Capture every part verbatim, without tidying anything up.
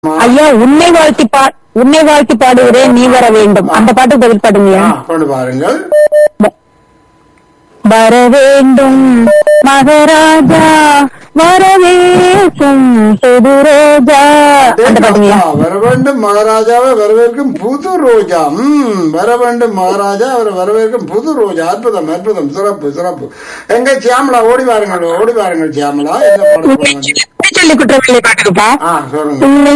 ஐயா உன்னை வாழ்த்தி பா உன்னை வாழ்த்தி பாடுகிறேன் நீ வர வேண்டும் அந்த பாட்டுக்கு பதில் பாடுங்கய்யா. கொண்டு பாருங்கள். வர வேண்டும் மகாராஜா வரவேற்கும் புது ரோஜா அந்த பாட்டுங்கய்யா. வர வேண்டும் மகாராஜாவை வரவேற்கும் புது ரோஜா. ம் வர வேண்டும் மகாராஜா அவரை வரவேற்கும் புது ரோஜா. அற்புதம் அற்புதம் சிறப்பு சிறப்பு. எங்க சியாமலா ஓடி வாருங்கள் ஓடி வாருங்கள் சியாமலா. என்ன பாட்டு சொல்லி குற்றவில்லை பாட்டுக்குப்பா. ஆ சொல்லுங்க. உன்னை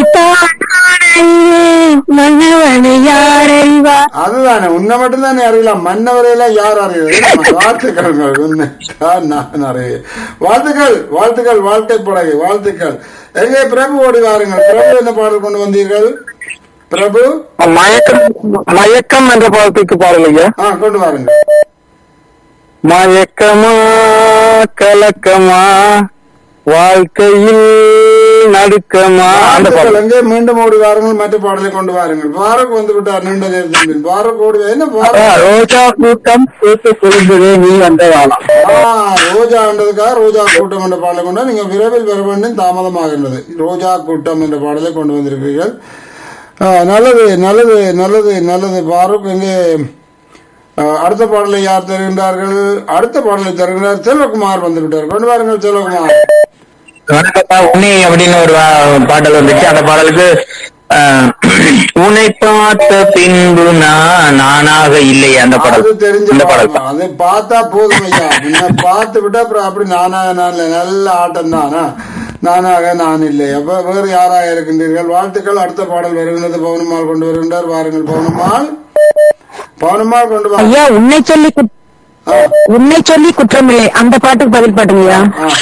மன்னவனை யாரைவா அதுதானே உன்னை மட்டும்தானே அறியலாம் மன்னவரையெல்லாம் யார் அறியலாம். வாழ்த்துக்கள் நான் அறிய வாழ்த்துக்கள் வாழ்த்துக்கள் வாழ்க்கை படகு வாழ்த்துக்கள். எங்கே பிரபு ஓடி வாருங்கள். பிரபு என்ன பாடல் கொண்டு வந்தீர்கள் பிரபு? மயக்கம் மயக்கம் என்ற பாடத்துக்கு பாடலையா? ஆ கொண்டு வாருங்கள். மயக்கமா கலக்கமா வாழ்க்கையில் நடுக்கமா அந்த பாடல். எங்கே மீண்டும் ஓடி வாருங்கள். மற்ற பாடலை கொண்டு வாருங்கள். பாரக் வந்து விட்டார் நீண்ட நேரத்தில். பாரக் ஓடி என்ன பாரக் ரோஜா கூட்டம் சேர்த்து சொல்லுகிறே நீ வந்த வாழம். ரோஜா என்றதுக்காக ரோஜா கூட்டம் என்ற பாடலை கொண்டு நீங்க விரைவில் வர வேண்டும். தாமதமாகின்றது. ரோஜா கூட்டம் என்ற பாடலை கொண்டு வந்திருக்கிறீர்கள். நல்லது நல்லது நல்லது நல்லது. பாரூக் எங்கே அடுத்த பாடலை யார் தருகின்றார்கள்? அடுத்த பாடலை தருகின்றார் செல்வகுமார் வந்து விட்டார். கொண்டு வாருங்கள் செல்வகுமார். உன்னை அப்படின்னு ஒரு பாடல் வந்துச்சு. அந்த பாடலுக்கு உன்னை பார்த்த பின்பு நான் நானாக இல்லையே அந்த பாடல். அது தெரிஞ்ச அந்த பாடல் அதை பார்த்தா போதும் ஐயா. பார்த்து விட்டா அப்புறம் அப்படி நானாக நான் நல்ல ஆட்டம் தானா நானாக நான் இல்லை. அப்ப வேறு யாராக இருக்கின்றீர்கள்? வாழ்த்துக்கள். அடுத்த பாடல் வருகின்றது. பவுனம்மாள் கொண்டு வருகின்றார். வாருங்கள் பவுனம்மாள். பவுனம்மாள் கொண்டு வா. ஐயா உன்னை சொல்லி உன்னை சொல்லி குற்றமில்லை அந்த பாட்டுக்கு பதில் பாட்டுங்கய்யா.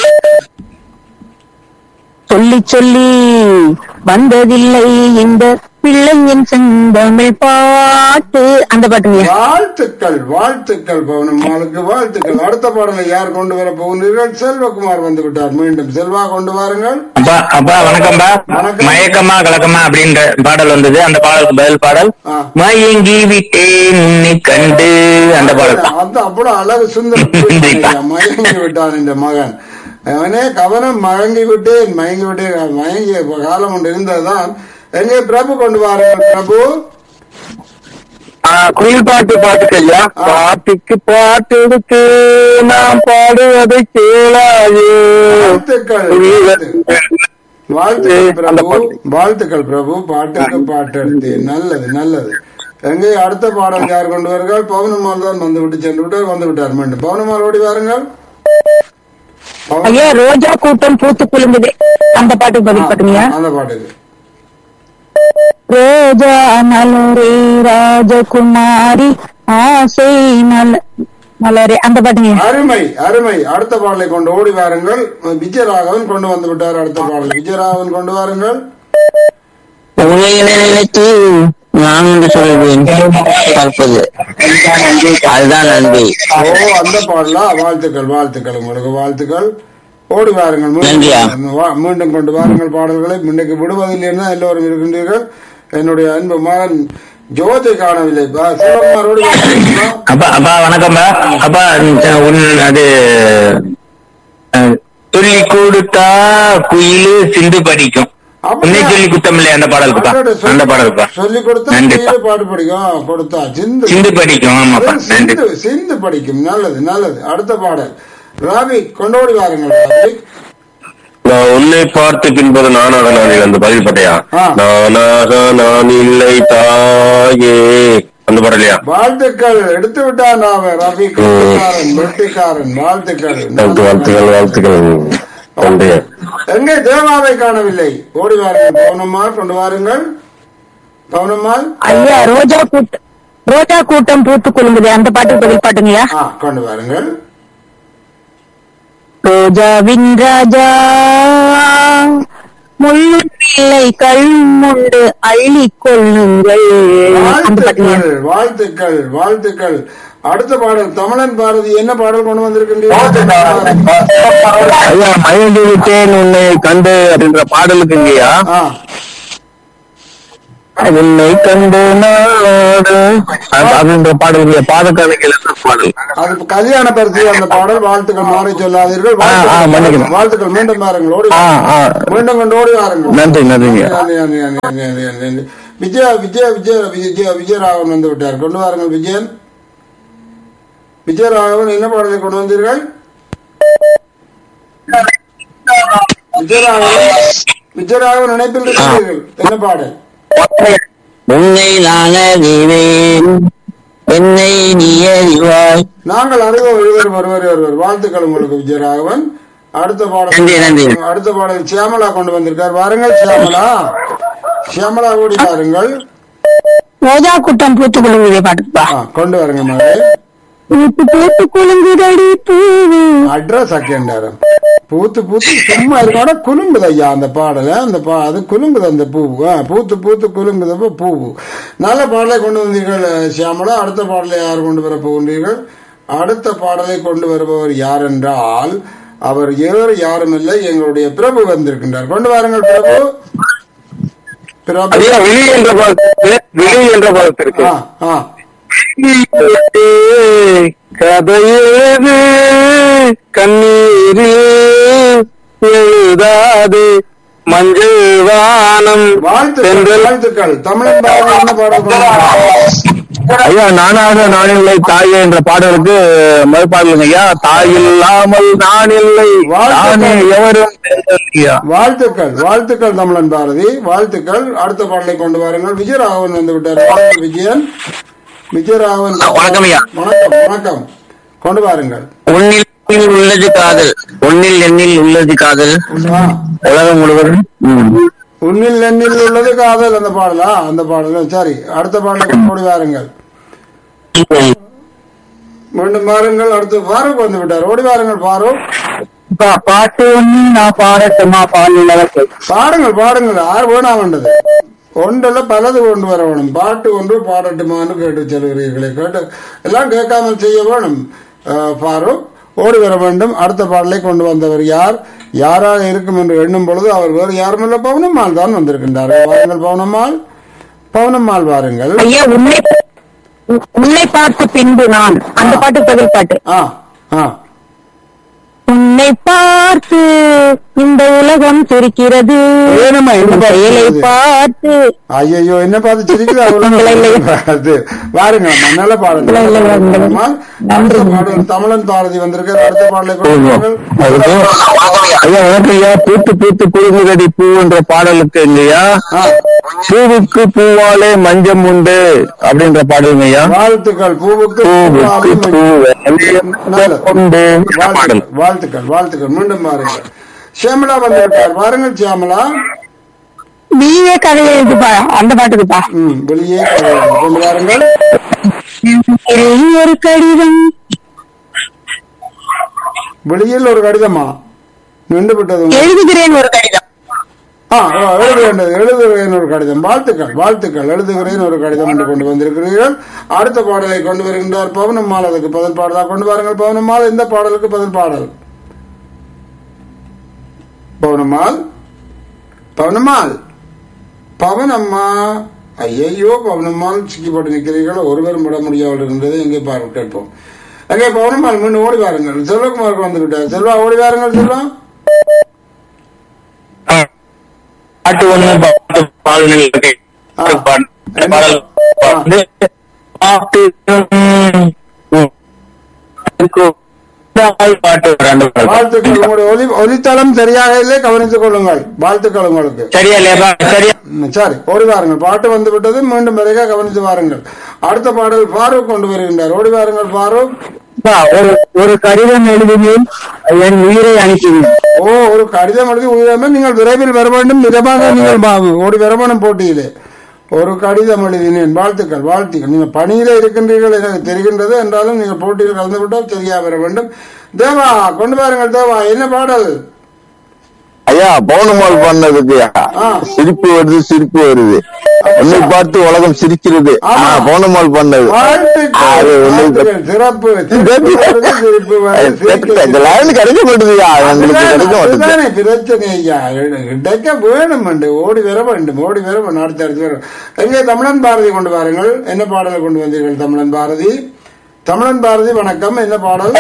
சொல்லி சொல்லி வந்ததில்லை இந்த பிள்ளையின் செந்தமிழ் பாட்டு அந்த பாட்டுங்க. வாழ்த்துக்கள் வாழ்த்துக்கள் பவுனம்மாளுக்கு வாழ்த்துக்கள். அடுத்த பாடலை யார் கொண்டு வர போகிறீர்கள்? செல்வகுமார் வந்து விட்டார். மீண்டும் செல்வா கொண்டு வாருங்கள். அப்பா அப்பா வணக்கம்பா. மயக்கமா கலக்கமா அப்படின்ற பாடல் வந்தது. அந்த பாடலுக்கு பதில் பாடல் மயங்கி விட்டேன் உன்னை கண்டு அந்த பாடல். அது அவ்வளவு அழகு சுந்தரம். மயங்கி விட்டான் இந்த மகன். அவனே கவனம் மயங்கி விட்டேன் மயங்கி விட்டேன் மயங்கிய காலம் ஒன்று இருந்ததுதான். எங்கே பிரபு கொண்டு வாருங்கள் பிரபு. குயில் பாட்டு பாட்டுக்கு ஐயா. பாட்டுக்கு பாட்டு எடுத்து நாம் பாடுவதை கேளாயே. வாழ்த்துக்கள் வாழ்த்துக்கள் பிரபு வாழ்த்துக்கள் பிரபு. பாட்டுக்கு பாட்டு எடுத்தேன். நல்லது நல்லது. எங்கே அடுத்த பாடல் யார் கொண்டு வருகிறார்? பவுனம்மாள் தான் வந்து விட்டு சென்று விட்டார். வந்து விட்டார் மீண்டும். பவுனம்மாள் ஓடி வாருங்கள். ஐயா ரோஜா கூட்டம் பூத்து குலுங்குது அந்த பாட்டுக்கு பதில் பாட்டுங்க. அந்த பாட்டுக்கு ரோஜா மலரே ராஜகுமாரி ஆசை மல மலரே அந்த பாட்டுங்க. அருமை அருமை. அடுத்த பாடலை கொண்டு ஓடி வாருங்கள். விஜயராகவன் கொண்டு வந்து விட்டார். அடுத்த பாடல் விஜயராகவன் கொண்டு வாருங்கள். நினைத்து நான் என்று சொல்வேன் பார்ப்பது அதுதான் நன்றி. ஓ அந்த பாடலா? வாழ்த்துக்கள் வாழ்த்துக்கள் உங்களுக்கு வாழ்த்துக்கள். ஓடி வாருங்கள் மீண்டும் கொண்டு வாருங்கள் பாடல்களை. முன்னைக்கு விடுவதில் என்ன எல்லோரும் இருக்கின்றீர்கள். என்னுடைய அன்பு மகன் ஜோதி காணவில்லை. சிவகுமாரோடு அப்பா அப்பா வணக்கம்பா. அப்பா அது துள்ளி கொடுத்தா குயிலு சிந்து படிக்கும் உன்னை சொல்லி குத்தமில்லை அந்த பாடலுக்குப்பா. அந்த பாடலுப்பா சொல்லி கொடுத்தா பாட்டு படிக்கும் கொடுத்தா சிந்து சிந்து படிக்கும். ஆமாப்பா நன்றி. சிந்து படிக்கும். நல்லது நல்லது. அடுத்த பாடல் ராபி கொண்டு ஓடி வாருங்கள். ராபி உன்னை பார்த்து பின்பது நானாக நான் அந்த பதில் பட்டையா நானாக நான் இல்லை தாயே அந்த பாடலையா? வாழ்த்துக்கள். எடுத்து விட்டான் அவன் ரவி. வெட்டிக்காரன் வாழ்த்துக்கள் வாழ்த்துக்கள் வாழ்த்துக்கள். எங்கே தேவாவை காணவில்லை. ஓடி வாருங்கள். பவுனம்மாள் கொண்டு வாருங்கள். பவுனம்மாள் ஐயா ரோஜா கூட்டம் ரோஜா கூட்டம் பூத்து குலுங்குது அந்த பாட்டுக்கு பதில் பாட்டுங்கய்யா. கொண்டு வாருங்கள். ரோஜாவின் ராஜா முள்ளு பிள்ளை கல்முண்டு அள்ளி கொள்ளுங்கள் அந்த பாட்டுங்க. வாழ்த்துக்கள் வாழ்த்துக்கள். அடுத்த பாடல் தமிழன் பாரதி என்ன பாடல் கொண்டு வந்திருக்கின்றீர்கள்? மயங்கி விட்டேன் உன்னை கண்டு அப்படின்ற பாடலுக்கு இல்லையா? உன்னை கண்டு நாடு அப்படின்ற பாடல் பாதக்காலைகள் பாடல். அது கல்யாண பரிசு அந்த பாடல். வாழ்த்துக்கள் மாறி சொல்லாதீர்கள். ஆ, ஆ, மன்னிக்கணும். வாழ்த்துக்கள். மீண்டும் பாருங்கள். ஓடி ஆ, ஆ. மீண்டும் கொண்டு ஓடி வாருங்கள். நன்றி நன்றிங்க. நன்றி, நன்றி, நன்றி, நன்றி, நன்றி, நன்றி. விஜய விஜய விஜய விஜய விஜயராகவன் வந்து விட்டார். கொண்டு வாருங்கள் விஜயன். விஜயராகவன் என்ன பாடலை கொண்டு வந்தீர்கள்? விஜயராகவன் விஜயராகவன் இணைப்பில் இருக்கிறீர்கள். என்ன பாடல்? உன்னை நான் அறிவேன் என்னை நீ அறிவாய். நாங்கள் அறிவோம் ஒருவர் ஒருவர் ஒருவர். வாழ்த்துக்கள் உங்களுக்கு விஜயராகவன். அடுத்த பாடல் நன்றி நன்றி. அடுத்த பாடல் சியாமலா கொண்டு வந்திருக்கார். வாருங்கள் சியாமலா. சியாமலா ஓடி பாருங்கள். ரோஜா கூட்டம் பூத்து குலுங்குதே பாட்டுப்பா. ஆ, கொண்டு வருங்க மகளே. பூத்து பூத்து குலுங்குதடி பூவு. அட்ரஸ் அக்கேண்டாரம். பூத்து பூத்து சும்மா இருக்கோட குலுங்குது ஐயா அந்த பாடல. அந்த பா அது குலுங்குது அந்த பூவு. ஆ, பூத்து பூத்து குலுங்குதப்ப பூவு. நல்ல பாடலை கொண்டு வந்தீர்கள் சியாமலா. அடுத்த பாடலை யார் கொண்டு வர போகின்றீர்கள்? அடுத்த பாடலை கொண்டு வருபவர் யார் என்றால் அவர் வேறு யாரும் இல்லை, எங்களுடைய பிரபு வந்திருக்கின்றார். கொண்டு வாருங்கள் பிரபு. பிரபு விழி என்ற பாடல் விழி என்ற பாடத்திற்கு ஆ ஆ கதையேது கண்ணீரே எழுதாது மஞ்சள் வானம். வாழ்த்துக்கள் வாழ்த்துக்கள். தமிழன் பாடல் என்ன பாடல் கொண்டு வந்தீர்கள்? ஐயா நானாக நான் இல்லை தாயே என்ற பாடலுக்கு மறுபாடலுங்க ஐயா. தாய் இல்லாமல் நான் இல்லை நானே எவரும் ஐயா. வாழ்த்துக்கள் வாழ்த்துக்கள் தமிழன் பாரதி. வாழ்த்துக்கள். அடுத்த பாடலை கொண்டு வாருங்கள். விஜயராகவன் வந்து விட்டார். வாருங்கள் விஜயன். விஜயராகவன் வணக்கம் ஐயா. வணக்கம் வணக்கம். கொண்டு வாருங்கள். உன்னில் உள்ளது காதல் உன்னில் எண்ணில் உள்ளது காதல் ஆ, உலகம் முழுவதும். உன்னில் எண்ணில் உள்ளது காதல் அந்த பாடலா? அந்த பாடல் சரி. அடுத்த பாடலை கொண்டு வாருங்கள். மீண்டும் வாருங்கள். அடுத்து ஃபாரூக் வந்து விட்டார். ஓடி வாருங்கள் ஃபாரூக். பாட்டு ஒண்ணு நான் பாடட்டுமா பாடல பாடுங்கள் பாடுங்கள். யார் வேணாம் வேண்டது ஒன்றல்ல பலது கொண்டு வர வேணும். பாட்டு ஒன்று பாடட்டுமான்னு கேட்டு செல்கிறீர்களே. கேட்டு எல்லாம் கேட்காமல் செய்ய வேணும். ஃபாரூக் ஓடி வர வேண்டும். அடுத்த பாடலை கொண்டு வந்தவர் யார்? யாராக இருக்கும் என்று எண்ணும் பொழுது அவர் வேறு யாரும் இல்ல, பவுனம்மாள் தான் வந்திருக்கின்றார். வாருங்கள் பவுனம்மாள். பவுனம்மாள் வாருங்கள். ஐயா உன்னை உன்னை பார்த்து பின்பு நான் அந்த பாட்டு பதில் பாட்டு. ஆ ஆ உன்னை பார்த்து இந்த உலகம் சிரிக்கிறது. ஏனம்மா என்ன செயலை பார்த்து ஐயோ என்ன பார்த்து சிரிக்குதா? வாருங்க நல்ல பாடல். அடுத்த பாடல் தமிழன் பாரதி வந்திருக்கார். அடுத்த பாடலை ஐயா வணக்கம் ஐயா. பூத்து பூத்து குழுங்குதடி பூ என்ற பாடலுக்கு இல்லையா பூவுக்கு பூவாலே மஞ்சம் உண்டு அப்படின்ற பாடலுங்க ஐயா. வாழ்த்துக்கள். பூவுக்கு பாடல். வாழ்த்துக்கள் வாழ்த்துக்கள். மீண்டும் பாருங்கள். சியாமலா வந்து விட்டார். வாருங்கள் சியாமலா. நீயே கதை எழுதுப்பா அந்த பாட்டுக்குப்பா. ம் வெளியே கொண்டு வாருங்கள். ஒரு கடிதம் வெளியில் ஒரு கடிதமா நின்று விட்டது? எழுதுகிறேன் ஒரு கடிதம். ஆ எழுதுகின்றது. எழுதுகிறேன் ஒரு கடிதம். வாழ்த்துக்கள் வாழ்த்துக்கள். எழுதுகிறேன் ஒரு கடிதம் என்று கொண்டு வந்திருக்கிறீர்கள். அடுத்த பாடலை கொண்டு வருகின்றார் பவனம்மாள். அதுக்கு பதில் பாடலா கொண்டு வாருங்கள் பவனம்மாள். இந்த பாடலுக்கு பதில் பாடல். பவனம்மாள் பவனம்மாள் பவனம்மா. ஐயோ பவனம்மாள் சிக்கிப்பட்டு நிற்கிறீர்கள். ஒருவரும் விட முடியாமல் இருக்கின்றது. எங்கே பாரு கேட்போம். அங்கே பவனம்மாள் மீண்டும் ஓடி வாருங்கள். செல்வகுமாருக்கு வந்து விட்டார். செல்வா ஓடி வாருங்கள். செல்வா பாட்டு ஒண்ணு பாடல் பாட்டு வாழ்த்துக்கள். உங்களுடைய ஒலி ஒலித்தளம் சரியாக இல்லை, கவனித்துக் கொள்ளுங்கள். வாழ்த்துக்கள் உங்களுக்கு. சரியா இல்லையா? சரியா சரி ஓடி வாருங்கள். பாட்டு வந்து விட்டது. மீண்டும் வரைக கவனித்து வாருங்கள். அடுத்த பாடல் ஃபாரூக் கொண்டு வருகின்றார். ஓடி வாருங்கள் ஃபாரூக். ஒரு ஒரு கடிதம் எழுதுவேன் என் உயிரை அனுப்பினேன். ஓ ஒரு கடிதம் எழுதி உயிரமே நீங்கள் விரைவில் வர வேண்டும். மிதமாக நீங்கள் ஓடி வர வேண்டும் போட்டியிலே. ஒரு கடிதம் எழுதினேன். வாழ்த்துக்கள் வாழ்த்துக்கள். நீங்கள் பணியில இருக்கின்றீர்கள் எனக்கு தெரிகின்றது. என்றாலும் நீங்கள் போட்டியில் கலந்து விட்டால் சரியா வர வேண்டும். தேவா கொண்டு வாருங்கள். தேவா என்ன பாடல்? ஐயா பவுனமால் பண்ணதுக்கு ஆ. சிரிப்பு வருது சிரிப்பு வருது உன்னை பார்த்து உலகம் சிரிக்கிறது. ஆமா. பவுனமால் பண்ணது வாழ்த்துக்கள், அது ஒண்ணு வாழ்த்துக்கள். சிறப்பு சிரிப்பு வருது, சிரிப்பு வருது, சிரிக்கிறது. இந்த லைன் கிடைக்க மாட்டேதுயா, எங்களுக்கு அதுதான், கிடைக்க மாட்டேது. அதுதானே பிரச்சனை ஐயா. கிடைக்க வேணும் என்று ஓடி வர வேண்டும், ஓடி வர வேண்டும். அடுத்து அடுத்து வரும். எங்கே தமிழன் பாரதி கொண்டு வாருங்கள். என்ன பாடலை கொண்டு வந்தீர்கள் தமிழன் பாரதி? தமிழன் பாரதி வணக்கம். என்ன பாடல்?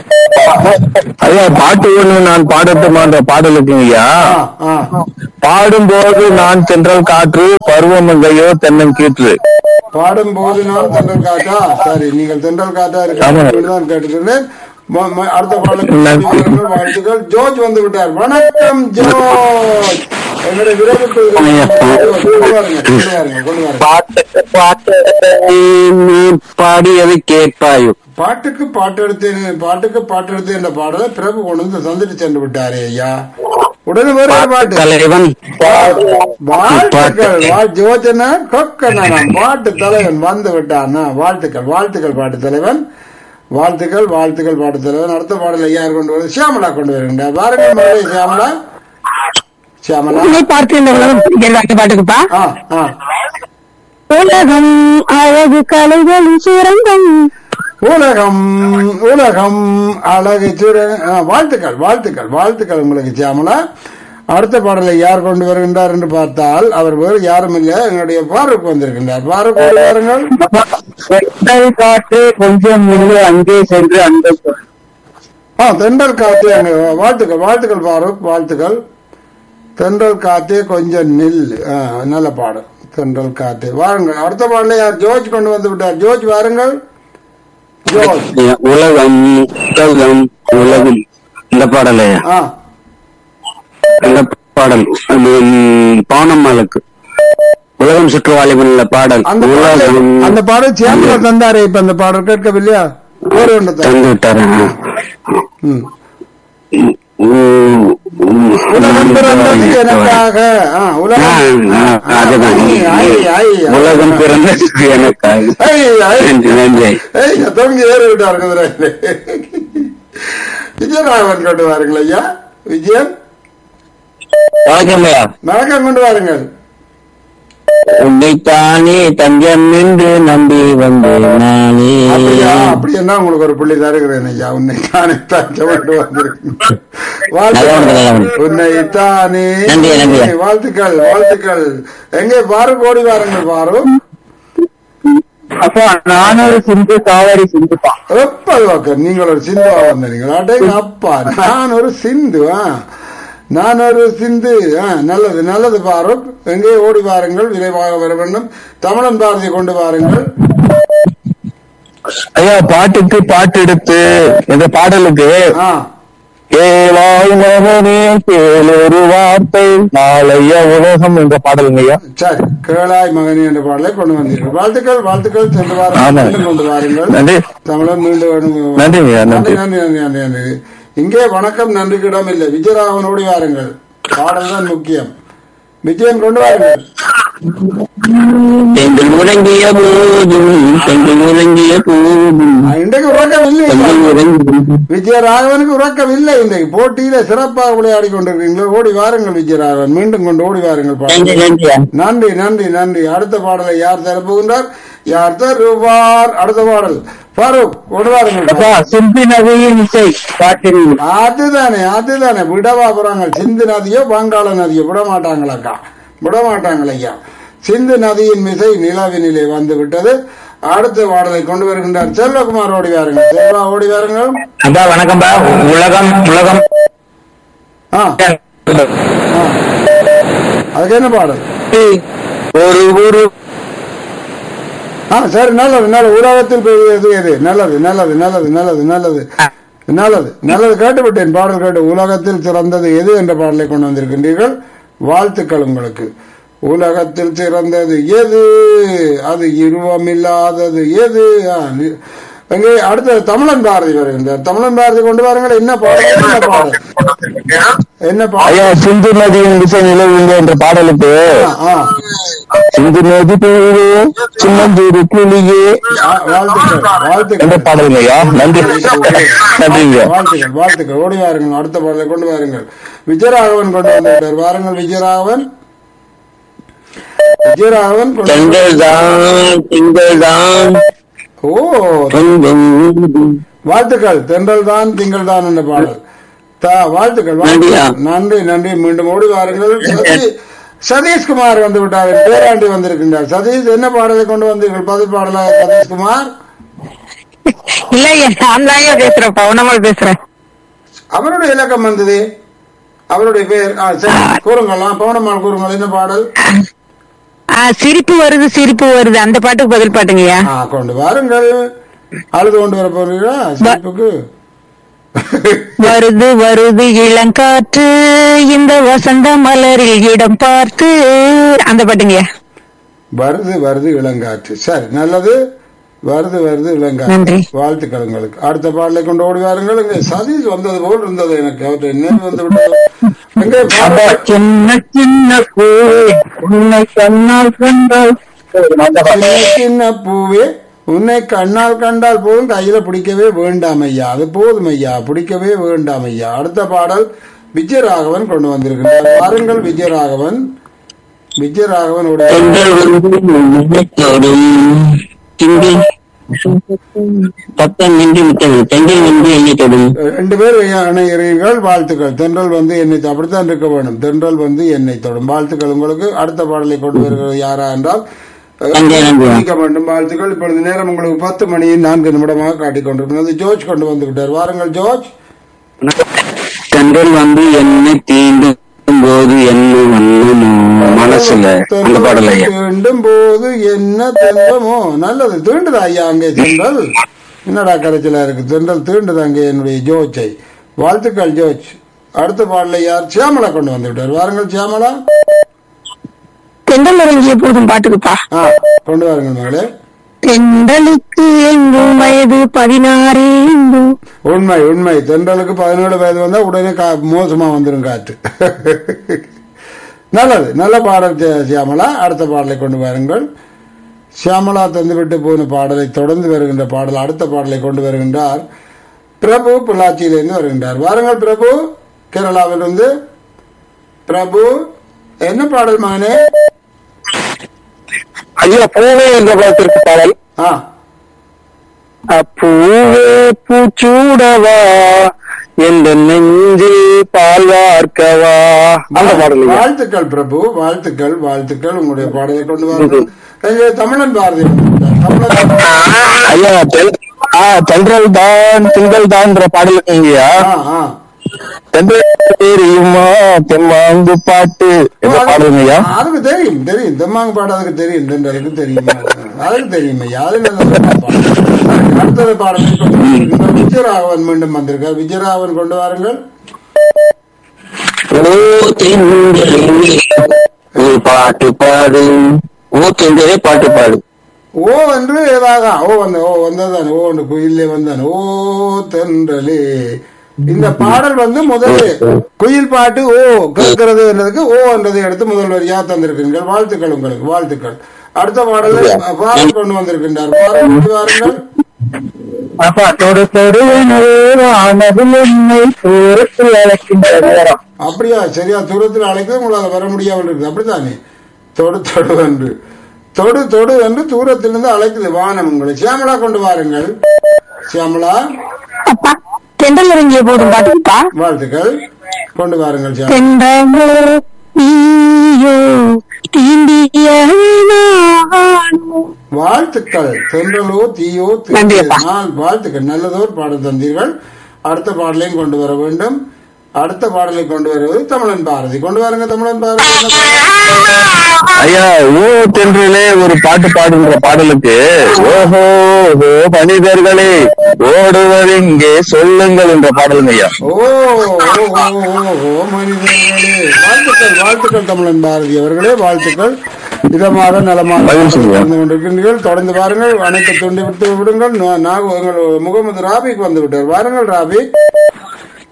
ஐயா பாட்டு ஒண்ணு நான் பாடட்டுமா அந்த பாடலுக்கு ஐயா? ஆ, ஆ. பாடும்போது நான் தென்றல் காற்று பருவமங்கையோ தென்னங்கீற்று. பாடும் போது நான் தென்றல் காற்றா? சரி, நீங்கள் தென்றல் காற்றா ஆமா. இருக்க கேட்டுக்கிறேன். ம- ம- அடுத்த பாடலுக்கு வாழ்த்துக்கள். ஜோர்ஜ் வந்து விட்டார். வணக்கம் ஜோர்ஜ். என்னுடைய விரைவுக்கு கொண்டு வாருங்க, கொண்டு வாருங்க, கொண்டு வாருங்க. பாட்டுக்கு பாட்டு நீ பாடியது கேட்பாயோ. பாட்டுக்கு பாட்டு எடுத்தேன், பாட்டுக்கு பாட்டு எடுத்து என்ற பாடலை பிரபு கொண்டு வந்து தந்துட்டு சென்று விட்டாரே ஐயா. உடனே வேற ஒரு பாட்டு. தலைவன் வாழ்த்துக்கள். வா- ஜோஜனா கொக்கனா பாட்டு தலைவன் வந்து விட்டான். வாழ்த்துக்கள், வாழ்த்துக்கள் பாட்டு தலைவன். வாழ்த்துக்கள், வாழ்த்துக்கள் பாட்டு தலைவன். அடுத்த பாடலை யார் கொண்டு வருது? சியாமலா கொண்டு வருகின்றார். பாருங்கள் மகளே சியாமலா. சியாமலா. உன்னை பார்த்து இந்த உலகம் சிரிக்கிறது அந்த பாட்டுக்குப்பா. ஆ, ஆ. உலகம் அழகு கலைகளின் சுரங்கம். உலகம் உலகம் அழகு சிறு ஆ, வாழ்த்துக்கள், வாழ்த்துக்கள், வாழ்த்துக்கள் உங்களுக்கு சியாமலா. அடுத்த பாடலை யார் கொண்டு வருகின்றார் என்று பார்த்தால் அவர் வேறு யாரும் இல்லை, எங்களுடைய பாரூக் வந்திருக்கின்றார். பாரூக் கொண்டு வாருங்கள். தென்றல் காற்று கொஞ்சம் முன்பு அங்கே சென்று அந்த ஆ, தென்றல் காத்தே அங்கே. வாழ்த்துக்கள், வாழ்த்துக்கள் பாரூக், வாழ்த்துக்கள். தென்றல் காத்தே கொஞ்சம் நில். ஆ, நல்ல பாடல். தென்றல் காத்தே வாருங்கள். அடுத்த பாடலை யார்? ஜோர்ஜ் கொண்டு வந்து விட்டார். ஜோர்ஜ் வாருங்கள். ஜோர்ஜ். உலகம் உலகம் உலகம் இந்த பாடல் ஆ, இந்த பாடல் அது பவுனம்மாளுக்கு உலகம் சுற்றுவாளிகள் உள்ள பாடல். அந்த பாடல் உலகம் அந்த பாடல் சியாமலா தந்தாரே. இப்ப அந்த பாடல் கேட்கவில்லையா? வேறு ஒன்று தான். தந்து விட்டாரு. ம். உம், உம், உலகம் பிறந்தது எனக்காக. ஆ, உலகம் ஆ, ஆ, அதுதான். ஐ, ஐ, ஐ, ஐ. உலகம் பிறந்தது எனக்காக. ஐ, ஐ. நன்றி நன்றி. ஏய், தொங்கி ஏறி விட்டார் குதிரையிலே. விஜயராகவன் கொண்டு வாருங்கள் ஐயா. விஜயன் வணக்கம் ஐயா. வணக்கம் கொண்டு வாருங்கள். உன்னைத்தானே தஞ்சம் என்று நம்பி வந்தேன் நானே. அப்படியா? அப்படி என்ன உங்களுக்கு ஒரு புள்ளி தருகிறேன் ஐயா. உன்னை தானே தஞ்சம் கொண்டு வந்திருக்கேன். வாழ்த்துக்கள். உன்னை தானே. நன்றி, நன்றி. வாழ்த்துக்கள், வாழ்த்துக்கள். எங்கே பாரு கோடி வாருங்கள் பாரு. அப்பா நானும் ஒரு சிந்து காவேரி சிந்துப்பா. எப்ப வாக்க நீங்கள் ஒரு சிந்துவா வந்தீங்களா? அடேங்க அப்பா, நான் ஒரு சிந்து. ஆ, நான் ஒரு சிந்து. ஆ, நல்லது, நல்லது பாரூக். எங்கே ஓடி வாருங்கள், விரைவாக வர வேண்டும். தமிழன் பாரதி கொண்டு வாருங்கள். ஐயா பாட்டுக்கு பாட்டு எடுத்து இந்த பாடலுக்கு ஆ, கேளாய் மகனே கேள் ஒரு வார்த்தை நாளைய உலகம் என்ற பாடலுங்க ஐயா. சரி, கேளாய் மகனி என்ற பாடலை கொண்டு வந்தீர்கள். வாழ்த்துக்கள், வாழ்த்துக்கள். சென்று ஆமா. வாருங்கள், மீண்டும் கொண்டு வாருங்கள். நன்றி. தமிழன் மீண்டும் வரும். நன்றி ஐயா, நன்றி, நன்றி. நன்றி, நன்றி, நன்றி. இங்கே வணக்கம் நன்றிக்கு இடம் இல்லை. விஜயராகவன் ஓடி வாருங்கள். பாடல் தான் முக்கியம். விஜயன் கொண்டு வாருங்கள். செந்தில் முழங்கிய போதும் செந்தில் முழங்கிய போதும் ஆ, இன்றைக்கு உறக்கம் இல்லை. செந்தில் முழங்கிய விஜயராகவனுக்கு உறக்கம் இல்லை. இன்றைக்கு போட்டியில சிறப்பாக விளையாடி கொண்டிருக்கிறீர்கள். ஓடி வாருங்கள் விஜயராகவன், மீண்டும் கொண்டு ஓடி வாருங்கள். நன்றி பாடல். நன்றி. நன்றி, நன்றி, நன்றி. அடுத்த பாடலை யார் தரப்போகின்றார்? யார் தருவார்? அடுத்த பாடல் பாரூக் கொண்டு வாருங்கள். அப்பா சிம்பி நதியின் இசை பாட்டில் அதுதானே, அதுதானே. விடவா போறாங்க? சிந்து நதியோ வங்காள நதியோ விட மாட்டாங்களாக்கா, விட மாட்டாங்கள் ஐயா. சிந்து நதியின் மிசை நிலவினிலே வந்து விட்டது. அடுத்த பாடலை கொண்டு வருகின்றார் செல்வகுமார். ஓடி வாருங்கள். செல்வா ஓடி வாருங்கள். அப்பா வணக்கம்பா. உலகம் உலகம் ஆ, ஆ. அதுக்கு என்ன பாடல்? ஒரு ஒரு ஆ, சரி, நல்லது, நல்லது. உலகத்தில் பெரியது எது? நல்லது, நல்லது, நல்லது, நல்லது, நல்லது, நல்லது, நல்லது. கேட்டுவிட்டேன். பாடல் கேட்டு. உலகத்தில் சிறந்தது எது என்ற பாடலை கொண்டு வந்திருக்கின்றீர்கள். வாழ்த்துக்கள் உங்களுக்கு. உலகத்தில் சிறந்தது எது? அது இருவமில்லாதது எது? ஆ, எங்கே அடுத்த தமிழன் பாரதி வருகின்றார். தமிழன் பாரதி கொண்டு வாருங்கள். என்ன பாடல்? என்ன பாடல்? என்ன பாடல்? ஐயா சிந்து நதியின் திசை நிலவுங்க என்ற பாடலுக்கு ஆ, சிந்து நதி பூவே சின்னஞ்சூறு கிளியே ஆ, வாழ்த்துக்கள் என்ற வாழ்த்துக்கள் பாடலுங்க ஐயா. நன்றி நன்றிங்க. வாழ்த்துக்கள் வாழ்த்துக்கள். ஓடி வாருங்கள், அடுத்த பாடலை கொண்டு வாருங்கள். விஜயராகவன் கொண்டு வந்துவிட்டார். வாருங்கள் விஜயராகவன். விஜயராகவன் கொண்டு திங்கள் தான் திங்கள் தான் ஓ, வாழ்த்துக்கள். தென்றல் தான் திங்கள் தான் என்ற பாடல். தா- வாழ்த்துக்கள் வாழ்த்துக்கள். நன்றி நன்றி. மீண்டும் ஓடி வாருங்கள். சதீஷ்- சதீஷ்குமார் வந்து விட்டார். பேராண்டி வந்திருக்கின்றார். சதீஷ் என்ன பாடலை கொண்டு வந்தீர்கள்? பதில் பாடலா சதீஷ்குமார்? இல்ல ஐயா, நான் தான் பேசுறேன், பவுனமல் பேசுறேன். அவருடைய இலக்கம் வந்தது, அவருடைய பேர். ஆ, சரி கூறுங்கள். ஆ, பவுனம்மாள் கூறுங்கள். என்ன பாடல்? ஆ, சிரிப்பு வருது சிரிப்பு வருது அந்த பாட்டுக்கு பதில் பாட்டுங்கய்யா. ஆ, கொண்டு வாருங்கள். அழுது கொண்டு வர போறீங்களா சிரிப்புக்கு? வருது வருது இளங்காற்று இந்த வசந்த மலரில் இடம் பார்த்து அந்த பாட்டுங்கய்யா. வருது வருது இளங்காற்று. சரி, நல்லது. வருது வருது இளங்காற்று. நன்றி. வாழ்த்துக்கள் உங்களுக்கு. அடுத்த பாடலை கொண்டு ஓடி வாருங்கள். இங்கே சதீஷ் வந்தது போல் இருந்தது எனக்கு. அவற்றை நினைவு வந்து விட்டது. எங்கே பாடல்? சின்ன சின்ன பூ உன்னை கண்ணால் கண்டால் சின்ன சின்ன பூவே உன்னை கண்ணால் கண்டால் போதும், கையில பிடிக்கவே வேண்டாம் ஐயா. அது போதும் ஐயா, பிடிக்கவே வேண்டாம் ஐயா. அடுத்த பாடல் விஜயராகவன் கொண்டு வந்திருக்கிறார். பாருங்கள் விஜயராகவன். விஜயராகவன் திங்கள் வந்து உன்னை தொடும் திங்கள் பக்கம் நின்று விட்டது திங்கள் வந்து என்னை தொடும். ரெண்டு பேர் இணைகிறீர்கள். வாழ்த்துக்கள். தென்றல் வந்து என்னை தொ- அப்படித்தான் இருக்க வேண்டும். தென்றல் வந்து என்னை தொடும். வாழ்த்துக்கள் உங்களுக்கு. அடுத்த பாடலை கொண்டு வருகிறது யாரா என்றால் நன்றி, நன்றி. முடிக்க வேண்டும். வாழ்த்துக்கள். இப்பொழுது நேரம் உங்களுக்கு பத்து மணி நான்கு நிமிடமாக காட்டிக் கொண்டிருக்கிறது. ஜோர்ஜ் கொண்டு வந்து விட்டார். வாருங்கள் ஜோர்ஜ். தென்றல் வந்து என்னை தீண்டும் போது என்ன வண்ணமோ மனசுல அந்த பாடல் ஐயா. தீண்டும் போது என்ன தென்றமோ. நல்லது. தீண்டுதா ஐயா அங்கே தென்றல்? என்னடா கரைச்சலா இருக்கு. தென்றல் தீண்டுது அங்கே என்னுடைய ஜோர்ஜை. வாழ்த்துக்கள் ஜோர்ஜ். அடுத்த பாடலை யார்? சியாமலா கொண்டு வந்து விட்டார். வாருங்கள் சியாமலா. தென்றல் இறங்கிய போதும் பாட்டுக்குப்பா. ஆ, கொண்டு வாருங்கள் மகளே. தென்றலுக்கு எங்கும் வயது பதினாறு எங்கும். உண்மை உண்மை. தென்றலுக்கு பதினேழு வயது வந்தா உடனே கா- மோசமா வந்துடும் காற்று. நல்லது. நல்ல பாடல் சி- சியாமலா. அடுத்த பாடலை கொண்டு வாருங்கள். சியாமலா தந்துவிட்டு போன பாடலை தொடர்ந்து வருகின்ற பாடல். அடுத்த பாடலை கொண்டு வருகின்றார் பிரபு பொள்ளாச்சியிலிருந்து வருகின்றார். வாருங்கள் பிரபு. கேரளாவிலிருந்து பிரபு. என்ன பாடல் மகனே? ஐயா பூவே என்ற பாடத்திற்கு பாடல். ஆ, பூவே பூச்சூடவா எந்த நெஞ்சில் பால் வார்க்கவா அந்த பாடல் ஐயா. வாழ்த்துக்கள் பிரபு. வாழ்த்துக்கள் வாழ்த்துக்கள். உங்களுடைய பாடலை கொண்டு வாருங்கள். எங்கே தமிழன் பாரதி வந்திருக்கிறார். தமிழன் ஐயா தென்- ஆ, தென்றல் தான் திங்கள் தான் என்ற பாடலுக்கு ஐயா. ஆ, ஆ. தென்றல் தெரியுமா தெம்மாங்கு பாட்டு என்ற பாடலுங்க ஐயா. அதுக்கு தெரியும் தெரியும். தெம்மாங்க பாடு அதுக்கு தெரியும். தென்றலுக்கு தெரியும். அதுக்கு தெரியும் ஐயா. அது நல்ல பாடல். அடுத்தது பாடலை கொண்டு வருகின்றார். விஜயராகவன் மீண்டும் வந்திருக்கார். விஜயராகவன் கொண்டு வாருங்கள். ஓ தென்றலே ஒரு பாட்டு பாடு ஓ தென்றலே பாட்டு பாடு. ஓ என்று ஏதாக ஓ வந்த ஓ வந்ததான் ஓ என்று குயிலே வந்தான். ஓ தென்றலே. இந்த பாடல் வந்து முதல் குயில் பாட்டு ஓ கேட்கிறது என்றதுக்கு ஓ என்றதை எடுத்து முதல் வரியா தந்திருக்கிறீர்கள். வாழ்த்துக்கள் உங்களுக்கு. வாழ்த்துக்கள். அடுத்த பாடலை பாடல் கொண்டு வந்திருக்கின்றார். பாடல் கொண்டு வாருங்கள். அப்பா தொடு தொடு ஆனதில் என்னை தூரத்தில் அழைக்கின்ற நேரம். அப்படியா? சரியா. தூரத்தில் அழைக்கிறது உங்களால் வர முடியாமல் இருக்குது. அப்படித்தானே? தொடு தொடு என்று தொடு தொடு என்று தூரத்திலிருந்து அழைக்குது வானம் உங்களை. சியாமலா கொண்டு வாருங்கள். சியாமலா. அப்பா தென்றல் இறங்கிய போதும் பாட்டுக்குப்பா. வாழ்த்துக்கள். கொண்டு வாருங்கள் சியாமலா. தென்றலோ நீயோ தீண்டிய நானோ. வாழ்த்துக்கள். தென்றலோ தீயோ நன்றி அப்பா. நாள். வாழ்த்துக்கள். நல்லதோர் பாடல் தந்தீர்கள். அடுத்த பாடலையும் கொண்டு வர வேண்டும். அடுத்த பாடலை கொண்டு வருவது தமிழன் பாரதி. கொண்டு வாருங்க தமிழன் பாரதி. என்ன பாடல்? ஐயா ஓ தென்றலே ஒரு பாட்டு பாடுகின்ற பாடலுக்கு ஓஹோ ஓ மனிதர்களே ஓடுவது இங்கே சொல்லுங்கள் என்ற பாடலுங்க ஐயா. ஓ ஓ, ஓ, ஓ, ஓ, மனிதர்களே. வாழ்த்துக்கள். வாழ்த்துக்கள் தமிழன் பாரதி அவர்களே. வாழ்த்துக்கள். இதமாக நலமாக மகிழ்ச்சி. நடந்து கொண்டிருக்கின்றீர்கள். தொடர்ந்து பாருங்கள். அனைத்து துண்டி விட்டு விடுங்கள். நா- நான் உங்கள் முகமது ராபிக் வந்து விட்டார். வாருங்கள் ராபிக்.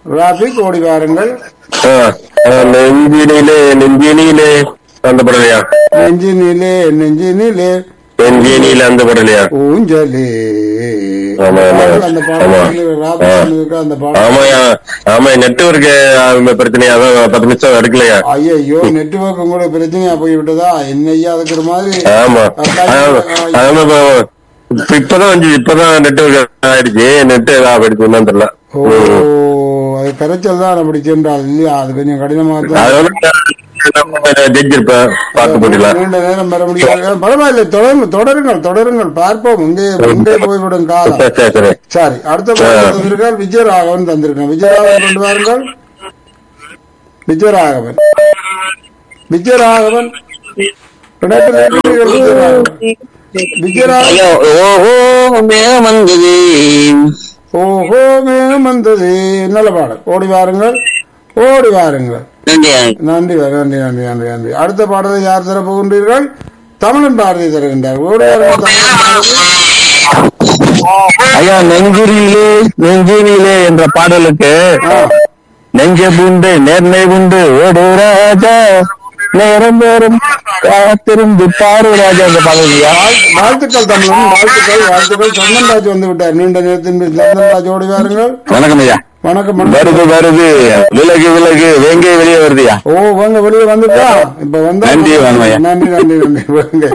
ராபிக் ஓடி வாருங்கள். ஆ, ஆ, நெஞ்சினிலே நெஞ்சினிலே அந்த படலையா? நெஞ்சினிலே நெஞ்சினிலே நெஞ்சினில அந்த படலையா? ஊஞ்சலே ஆமா, ஆமா. அந்த ஆமா. பாடல் ராபிக் சொன்னதுக்கு அந்த பாடல். ஆமாயா, ஆமா, நெட்வொர்க் பிரச்சனையா அதான் பத்து நிமிஷம் எடுக்கலையா? ஐயோ நெட்வொர்க் கூட பிரச்சனையா போய்விட்டதா என்னையா அதுக்கு மாதிரி. ஆமா, ஆமா, இப்ப இப்பதான் வந்து இப்பதான் நெட்வொர்க் ஆயிடுச்சு. நெட் ஏதாவது ஆயிடுச்சு என்னன்னு தெரியல. ஓ அது கரைச்சல் தான் அப்படி சென்றால் இல்லையா? அது கொஞ்சம் கடினமா ஜெயிச்சிருப்பேன் பார்க்க முடியல. நீண்ட நேரம் பெற முடியாது. பரவாயில்லை, தொடருங்க தொடருங்கள் தொடருங்கள் பார்ப்போம். இங்கே இங்கே போய்விடும் காலம். சரி, சரி, அடுத்த பாடல் தந்திருக்கால் விஜயராகவன் தந்திருக்கேன். விஜயராகவன் கொண்டு வாருங்கள். விஜயராகவன் விஜயராகவன் விஜயராகவன் ஓஹோ மேகம் வந்தது. ஓஹோ மேகம் வந்தது. நல்ல பாடல். ஓடி வாருங்கள் ஓடி வாருங்கள். நன்றி நன்றி நன்றி நன்றி நன்றி. அடுத்த பாடலை யார் தர போகின்றீர்கள்? தமிழன் பாரதி தருகின்றார். ஓடி வாருங்கள். ஐயா, நெஞ்சிலே நெஞ்சினிலே என்ற பாடலுக்கு நெஞ்ச பூண்டு நேர்மை உண்டு ஓடு ராஜா நேரம் நேரம் காத்திருந்து பாரு ராஜா என்ற பாடல். வாழ்த்துக்கள் தமிழன், வாழ்த்துக்கள் வாழ்த்துக்கள். சந்தன்ராஜ் வந்து விட்டார். நீண்ட நேரத்தின் சந்தன்ராஜ் ஓடி வாருங்கள். வணக்கம் ஐயா. வணக்கம். வருது வருது விலகு விலகு வேங்கை வெளியே வருதுயா. ஓ வாங்க வெளியே வந்துட்டா இப்ப வந்தா. நன்றி நன்றி நன்றி நன்றி. வேங்க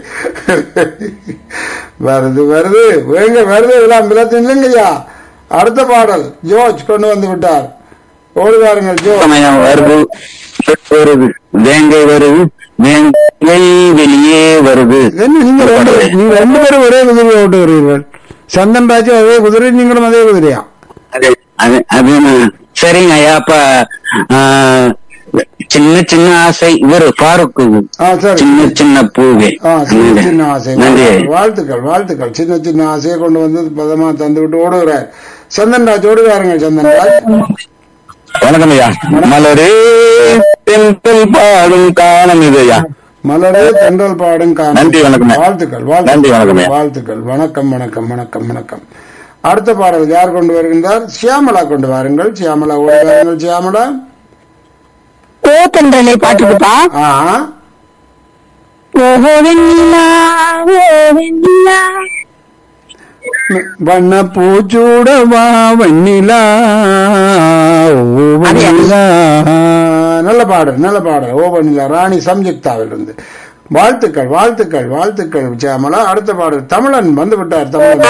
வருது வருது வேங்க வருது எல்லாம் விளத்து இல்லைங்கய்யா. அடுத்த பாடல் ஜோர்ஜ் கொண்டு வந்து விட்டார். ஓடி வாருங்கள் ஜோர்ஜ். வருது வருது வேங்கை வருது வேங்கை வெளியே வருது. என்ன நீங்க ரெண்டு நீங்க ரெண்டு பேரும் ஒரே குதிரையை ஓட்டுகிறீர்கள். சந்தன்ராஜும் அதே குதிரை, நீங்களும் அதே குதிரையா? அது சரிங்க ஐயா. அப்ப சின்ன சின்ன ஆசை இவர் பாருக்கு சின்ன சின்ன பூவே. சின்ன சின்ன ஆசை. வாழ்த்துக்கள் வாழ்த்துக்கள். சின்ன சின்ன ஆசையை கொண்டு வந்து பதமா தந்து விட்டு ஓடுகிறார். சந்தன்ராஜ் ஓடுவாருங்க. சந்தன்ராஜ் வணக்கம் ஐயா. மலரே தென்றல் பாடும் காலம் இது ஐயா. மலரே தென்றல் பாடும் காலம். நன்றி வணக்கம். வாழ்த்துக்கள் நன்றி வணக்கம். வாழ்த்துக்கள். வணக்கம் வணக்கம் வணக்கம் வணக்கம். அடுத்த பாடல் யார் கொண்டு வருகின்றார்? சியாமலா கொண்டு வாருங்கள். சியாமலா ஓடி வாருங்கள். சியாமலா ஓ தென்றலை பாட்டுக்குப்பா. ஆ ஓஹோ வெண்ணிலா ஓ வெண்ணிலா வண்ண பூச்சூடவா வெண்ணிலா ஓ வெண்ணிலா. நல்ல பாடல் நல்ல பாடல். ஓ வெண்ணிலா ராணி சம்யுக்தாவில் இருந்து. வாழ்த்துக்கள் வாழ்த்துக்கள் வாழ்த்துக்கள் சியாமலா. அடுத்த பாடல் தமிழன் வந்து விட்டார். தமிழன்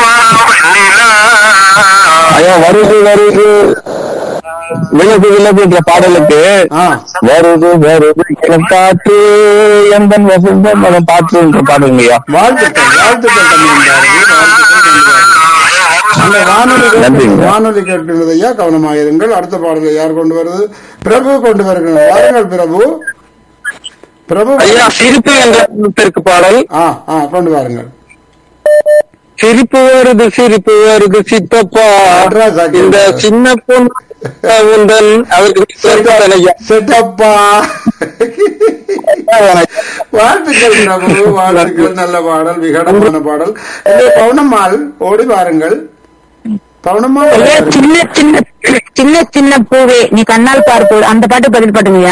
ஐயா வருது வருது விலகு விலகு என்ற பாடலுக்கு வருது வருது காற்று எந்த வசந்தம் மனம் பாற்று என்ற பாடல் ஐயா. வாழ்த்துக்கள் வாழ்த்துக்கள் தமிழ். வானொலி வானொலி கேட்கின்றது ஐயா, கவனமாக இருங்கள். அடுத்த பாடலை யார் கொண்டு வருது? பிரபு கொண்டு வருகிறார். வாருங்கள் பிரபு. பிரபு ஐயா, சிரிப்பு என்ற பாடல். ஆ ஆ கொண்டு வாருங்கள். சிரிப்பு வருது சிரிப்பு வருது சித்தப்பா இந்த சின்ன பொண்ணு அவருக்கு செட்டப்பா. வாழ்த்துக்கள் பிரபு வாழ்த்துக்கள். நல்ல பாடல், விகடமான பாடல். பவுனம்மாள் ஓடி வாருங்கள். பவுனம்மாள் சின்ன சின்ன சின்ன சின்ன பூவே நீ கண்ணால் பார்ப்போம் அந்த பாட்டு பதில் பாட்டுங்கய்யா.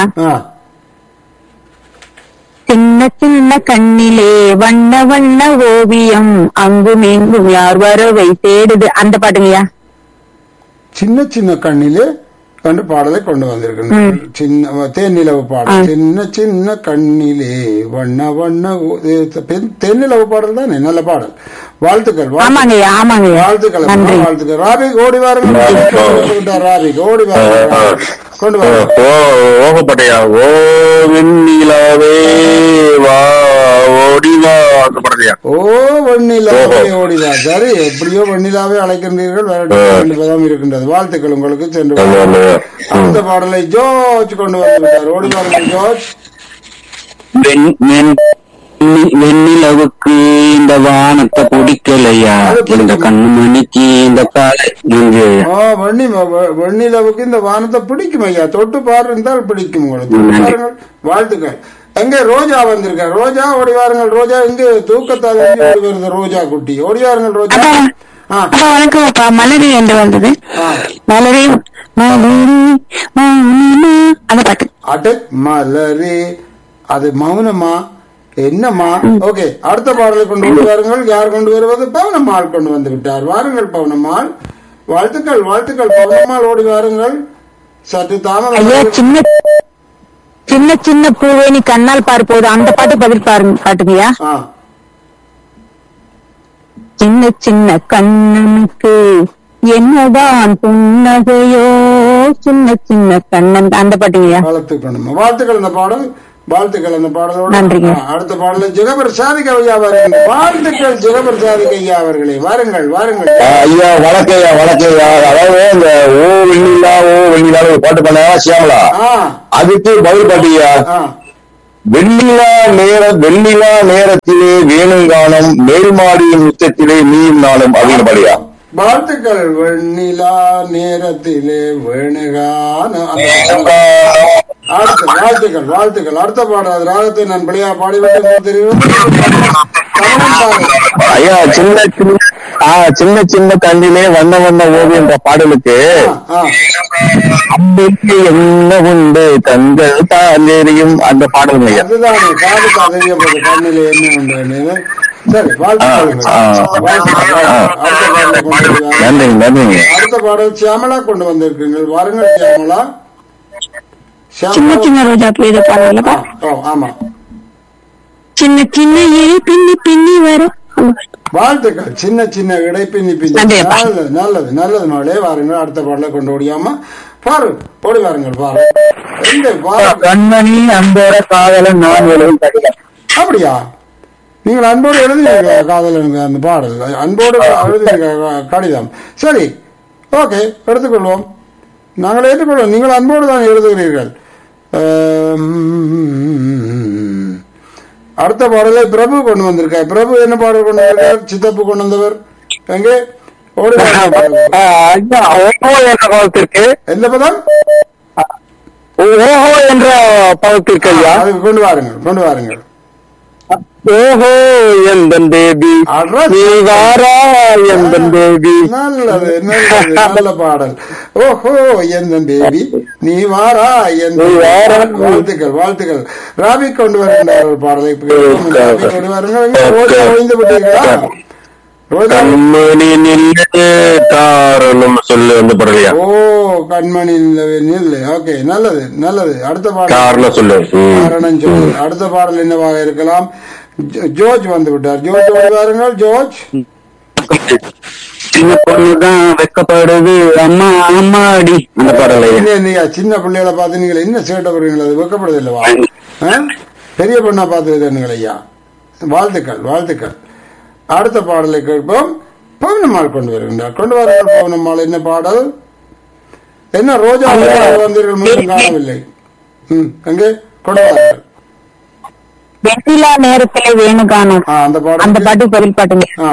சின்ன சின்ன கண்ணிலே வண்ண வண்ண ஓவியம் அங்கும் இங்கும் யார் வரவை தேடுது அந்த பாட்டுங்கய்யா. சின்ன சின்ன கண்ணிலே கண்டு பாடலை கொண்டு வந்திருக்கேன். சின்ன தேனிலவு பாடல். சின்ன சின்ன கண்ணிலே வண்ண வண்ண தேனிலவு பாடல் தானே. நல்ல பாடல். வாழ்த்துக்கள் வாழ்த்துக்கள் வாழ்த்துக்கள். ராபிக் ஓடி வாருங்கள். ராபிக் ஓடி வாருங்கள். கொண்டு வர ஓகப்பட்டையா. ஓ வெண்ணிலாவே வா ஓடிவா அந்த படத்தையா. ஓ வெண்ணிலாவே ஓடிவா. சரி, எப்படியோ வெண்ணிலாவே அழைக்கின்றீர்கள். வேற இருக்கின்றது. வாழ்த்துக்கள் உங்களுக்கு. சென்று அந்த பாடலை ஜோர்ஜ் கொண்டு வந்து விட்டார். ஓடி வாருங்கள் ஜோர்ஜ். வெண்ணிலவுக்கு இந்த வானத்தை பிடிக்கலையா, இந்த கண்மணிக்கு இந்த காலை. வெண்ணிலவுக்கு இந்த வானத்தை பிடிக்கும் ஐயா. தொட்டு பாரு இருந்தால் பிடிக்கும் உங்களுக்கு. வாழ்த்துக்கள். எங்க ரோஜா வந்திருக்க. ரோஜா ஓடி வாருங்கள். ரோஜா இங்கு தூக்கத்தால் ஓடி வருது. ரோஜா குட்டி ஓடி வாருங்கள். ரோஜா வணக்கம் அப்பா. மலரி என்று வந்தது. மலரி மலரே மௌனமா அந்த பாட்டு. அட மலரே அது மௌனமா என்னம்மா? ஓகே, அடுத்த பாடலை கொண்டு வந்து வாருங்கள். யார் கொண்டு வருவது? பவுனம்மாள் கொண்டு வந்து விட்டார். வாருங்கள் பவுனம்மாள். வாழ்த்துக்கள் வாழ்த்துக்கள் பவுனம்மாள், ஓடி வாருங்கள். சற்று ஐயா, தாமதம். சின்ன சின்ன சின்ன பூவே நீ கண்ணால் பார்ப்போது அந்த பாட்டு பதில் பாருங்க பாட்டுங்கய்யா. ஆ, சின்ன சின்ன கண்ணனுக்கு என்னதான் புன்னகையோ, சின்ன சின்ன கண்ணன் அந்த பாட்டுங்கய்யா. வாழ்த்துக்கள் வாழ்த்துக்கள் அந்த பாடல். வாழ்த்துக்கள் அந்த பாடலோடு. நன்றிங்க. ஆ, அடுத்த பாடல ஜெகபிரசாதிக் ஐயா வாருங்கள். வாழ்த்துக்கள் ஜெகபிரசாதிக் ஐயா அவர்களே, வாருங்கள் வாருங்கள். ஐயா வணக்கையா வணக்கையா. அதாவது இந்த ஓ வெண்ணிலா ஓ வெண்ணிலா ஒரு பாட்டு பண்ண சியாமலா, ஆ அதுக்கு பதில் பாட்டியா. ஆ வெண்ணிலா நேர வெண்ணிலா நேரத்திலே வேணுங்கானம் மேல்மாடியின் உச்சத்திலே நீயும் நானும் அப்படின்னு பாடியா. வாழ்த்துக்கள். வெண்ணிலா நேரத்திலே வேணுகான அடுத்த வாழ்த்துக்கள் வாழ்த்துக்கள். அடுத்த பாடாது ராகத்தை நான் பிள்ளையா பாடிவிட்டு தெரியும். ஐயா சின்ன சின்ன ஆ, சின்ன சின்ன கண்ணிலே வண்ண வண்ண ஓவியம் என்ற பாடலுக்கு அம்பிக்கு என்ன உண்டு கண்கள் தான் எரியும் அந்த பாடல் ஐயா. அதுதான் காது கதையப்பட்ட கண்ணிலே என்ன உண்டு. சரி, வாழ்த்துக்கள். அடுத்த பாடலை கொண்டு வருவாங்க. நன்றிங்க நன்றிங்க. அடுத்த பாடல் சியாமலா கொண்டு வந்திருக்கீங்கள். வாருங்கள் சியாமலா. சின்ன சின்ன ரோஜா பூ இதை பாருங்கப்பா. ஓ, ஆமா. சின்ன சின்ன ஏ பின்னி பின்னி வரும். வாழ்த்துக்கள். சின்ன சின்ன இடை பின்னி பின்னி. நன்றிப்பா. நல்லது நல்லது நல்லது நாளே. வாருங்கள் அடுத்த பாடலை கொண்டு ஓடியாம பாரு ஓடி வாருங்கள். பாரு எங்க பாரு. கண்மணி அன்போட காதலன் நான் எழுதும் கடிதம். அப்படியா? நீங்கள் அன்போடு எழுதுவீங்க காதலனுக்கு அந்த பாடல், அன்போடு எழுதுவீங்க கடிதம். சரி, ஓகே, எடுத்துக்கொள்வோம். நாங்கள் ஏற்றுக்கொள்வோம். நீங்கள் அன்போடு தான் எழுதுகிறீர்கள். அடுத்த பாடலை பிரபு கொண்டு வந்திருக்கார். பிரபு என்ன பாடல் கொண்டு வந்திருக்கார்? சித்தப்பு கொண்டு வந்தவர் எங்கே? ஓடி என்ற பதத்திற்கு எந்த பதம்? ஓஹோ என்ற பதத்திற்கு ஐயா. அதுக்கு கொண்டு வாருங்கள் கொண்டு வாருங்கள். ஓஹோ எந்தன் பேபி நீ வாரா எந்தன் பேபி. நல்லது நல்லது நல்ல பாடல். ஓஹோ எந்தன் பேபி நீ வாரா எந்த. வாழ்த்துக்கள் வாழ்த்துக்கள். ராபி கொண்டு வருகின்றார் ஒரு பாடலை. ராபி கொண்டு வாருங்கள். ரோஜா ஒழிந்து விட்டீர்களா? ரோஜா காரணம் சொல்லு அந்த பாடலையா. ஓ கண்மணி நில்லு. ஓகே, நல்லது நல்லது. அடுத்த பாடல் காரணம் சொல்லு. காரணம் சொல்லு. அடுத்த பாடல் என்னவாக இருக்கலாம்? ஜோர்ஜ் வந்து விட்டார். ஜோர்ஜ் வருவாருங்கள். ஜோர்ஜ். சின்ன பொண்ணுதான் வெக்கப்படுது அம்மா அம்மாடி அந்த பாடலை. நீங்க சின்ன பிள்ளைகளை பார்த்து நீங்கள் என்ன சேட்டை வருவீங்களா? அது வெக்கப்படுது இல்லவா? பெரிய பொண்ணா பார்த்து ஐயா. வாழ்த்துக்கள் வாழ்த்துக்கள். அடுத்த பாடலை கேட்போம். பவுனம்மாள் கொண்டு வருகின்றார். கொண்டு வாருங்கள் பவுனம்மாள். என்ன பாடல்? என்ன ரோஜா வந்தீர்கள் மீண்டும் காணவில்லை. ம் எங்கே கொண்டு வாருங்கள். வெண்ணிலா நேரத்திலே வேணுகானம் அந்த பாடல் அந்த பாட்டு பதில் பாட்டுங்க. ஆ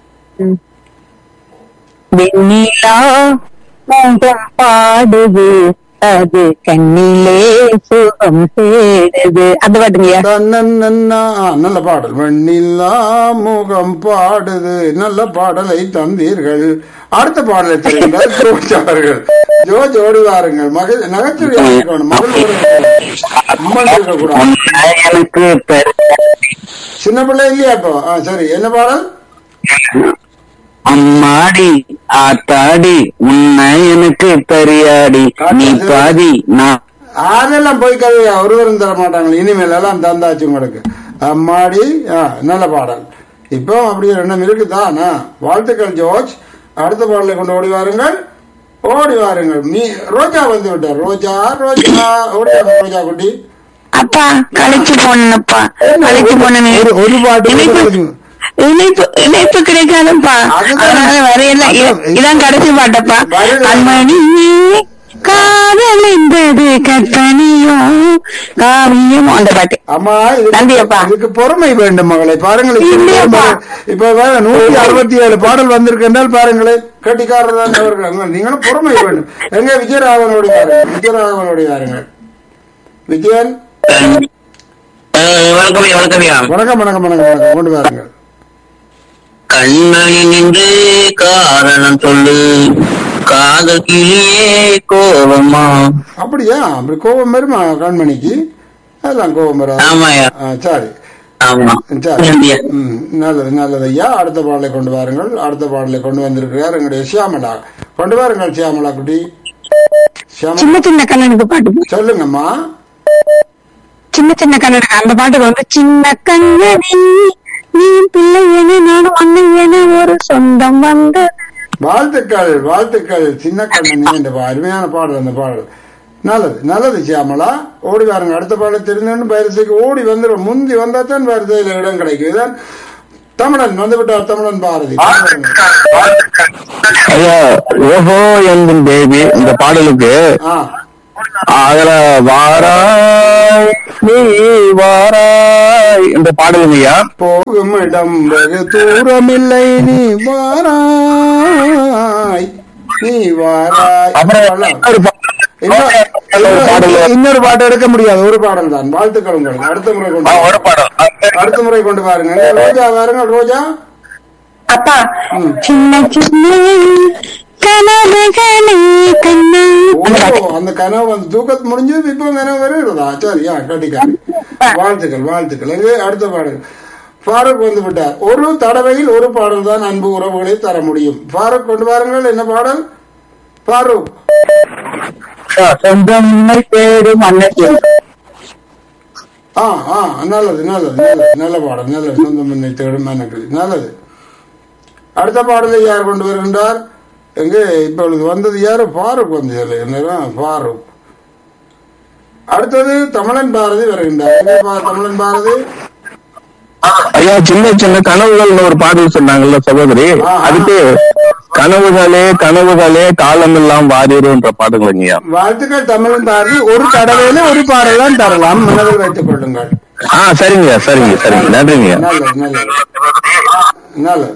வெண்ணிலா மோகம் பாடுது அது கண்ணிலே சுகம் தேடுது அந்த பாட்டுங்கய்யா. நன்னா நல்ல பாடல். வெண்ணிலா முகம் பாடுது. நல்ல பாடலை தந்தீர்கள். அடுத்த பாடலை தெரிந்தார் ஜோர்ஜ் அவர்கள். ஜோர்ஜ் ஓடி வாருங்கள். மகள் நகைச்சுவை கூடாது. சின்ன பிள்ளை இல்லையா இப்போ? சரி, என்ன பாடல்? அம்மாடி ஆத்தாடி உன்னை எனக்கு தெரியாடி நீ பாதி நான். அதெல்லாம் போய் கதையா ஒருவரும் தர மாட்டாங்க. இனிமேல் எல்லாம் தந்தாச்சு உங்களுக்கு. அம்மாடி. நல்ல பாடல். இப்போ அப்படியே ரெண்டும் இருக்குதானா? வாழ்த்துக்கள் ஜோர்ஜ். அடுத்த பாடலை கொண்டு ஓடி வாருங்கள். ஓடி வாருங்கள். நீ ரோஜா வந்து விட்டார். ரோஜா ரோஜா ஓடி ரோஜா குட்டி. அப்பா கழிச்சு போனப்பா கழிச்சு போன ஒரு பாட்டு இணைப்பு இணைப்பு கிடைக்காதுப்பா. அதனால வரையில இதான் கடைசி பாட்டப்பா. கண்மணி காதல் என்பது கற்பனையும் காவியம் அந்த பாட்டு. அம்மா நன்றியப்பா. இதுக்கு பொறுமை வேண்டும் மகளை. பாருங்களேன், இப்ப நூத்தி அறுபத்தி ஏழு பாடல் வந்திருக்கு என்றால் பாருங்களேன், கட்டிக்காரதான் அவர்கள். நீங்களும் பொறுமை வேண்டும். எங்க விஜயராகவனோடு வாருங்கள். விஜயராகவனோடு வாருங்கள். விஜயன் வணக்கம் வணக்கம் வணக்கம் வணக்கம் வணக்கம் கொண்டு வாருங்கள். கண்மணி நின்று காரணம் சொல்லு காதல் கிளியே கோபமா. அப்படியா? அப்படி கோபம் வருமா கண்மணிக்கு? அதெல்லாம் கோபம் வராது. ஆமாயா. ஆ, சரி ஆமா. சரி. ம், நல்லது நல்லது ஐயா. அடுத்த பாடலை கொண்டு வாருங்கள். அடுத்த பாடலை கொண்டு வந்திருக்கிறார் எங்களுடைய சியாமலா. கொண்டு வாருங்கள் சியாமலா குட்டி. சியாமலா சின்ன சின்ன கண்ணனுக்கு பாட்டு சொல்லுங்கம்மா. சின்ன சின்ன கண்ணனுக்கு அந்த பாட்டுக்கு வந்து சின்ன கண்ணனி நீ பிள்ளை என நானும் அண்ணன் என ஒரு சொந்தம் வந்து. வாழ்த்துக்கள் வாழ்த்துக்கள். சின்ன கண்ணனி என்ற பா- அருமையான பாடல் அந்த பாடல். நல்லது நல்லது சியாமலா. ஓடி வாருங்க. அடுத்த பாடல் தெரிஞ்சு பயிற்சிக்கு ஓடி வந்துடும். முந்தி வந்தா தான் பயிற்சியில இடம் கிடைக்கும். இதான் தமிழன் வந்து விட்டார். தமிழன் பாரதி. ஐயா ஓஹோ என்கும் தேவி இந்த பாடலுக்கு ஆ அதுல வாராய் நீ வாராய் இந்த பாடலுங்க ஐயா. போகும் இடம் வெகு தூரமில்லை நீ வாராய் நீ வாராய். அப்புறம் இன்னொரு பா- இன்னொரு- ஒரு பாடல் இன்னொரு பாட்டு எடுக்க முடியாது. ஒரு பாடல் தான். வாழ்த்துக்கள் உங்களுக்கு. அடுத்த முறை கொண்டு ஆ, ஒரு பாடல் அடுத்த முறை கொண்டு பாருங்க. ரோஜா வாருங்க. ரோஜா அப்பா ம். சின்ன சின்ன கனவுகளே கண்ணா. ஓ, அந்த கனவு வந்து தூக்கத்து முடிஞ்சு இப்ப கனவு வருகிறதா? சரியா கட்டிக்காரு. வாழ்த்துக்கள் வாழ்த்துக்கள். எங்க அடுத்த பாடல் ஃபாரூக் வந்து விட்டார். ஒரு தடவையில் ஒரு பாடல் தான் அன்பு உறவுகளை தர முடியும். ஃபாரூக் கொண்டு வாருங்கள். என்ன பாடல் ஃபாரூக்? சொந்தம் தேடும் அன்னைக்கு. ஆ ஆ நல்லது நல்லது நல்லது நல்ல பாடல். நல்லது. சொந்த முன்னை தேடும் எனக்கு நல்லது. அடுத்த பாடலை யார் கொண்டு வருகின்றார்? எங்க இப்பொழுது வந்தது யாரு? ஃபாரூக் வந்து என்ன ஃபாரூக். அடுத்தது தமிழன் பாரதி வருகின்றார். எங்க பா- தமிழன் பாரதி? ஐயா சின்ன சின்ன கனவுகள்னு ஒரு பாடல் சொன்னாங்கல்ல சகோதரி, ஆ. அதுக்கு கனவுகளே கனவுகளே காலமெல்லாம் வாரிடுன்ற பாடலுங்க ஐயா. வாழ்த்துக்கள் தமிழன் பாரதி. ஒரு தடவையில ஒரு பாடல் தான் தரலாம். மனதில் வைத்துக் கொள்ளுங்கள். ஆ சரிங்க சரிங்க சரிங்க நன்றிங்க. நல்லது நல்லது நல்லது.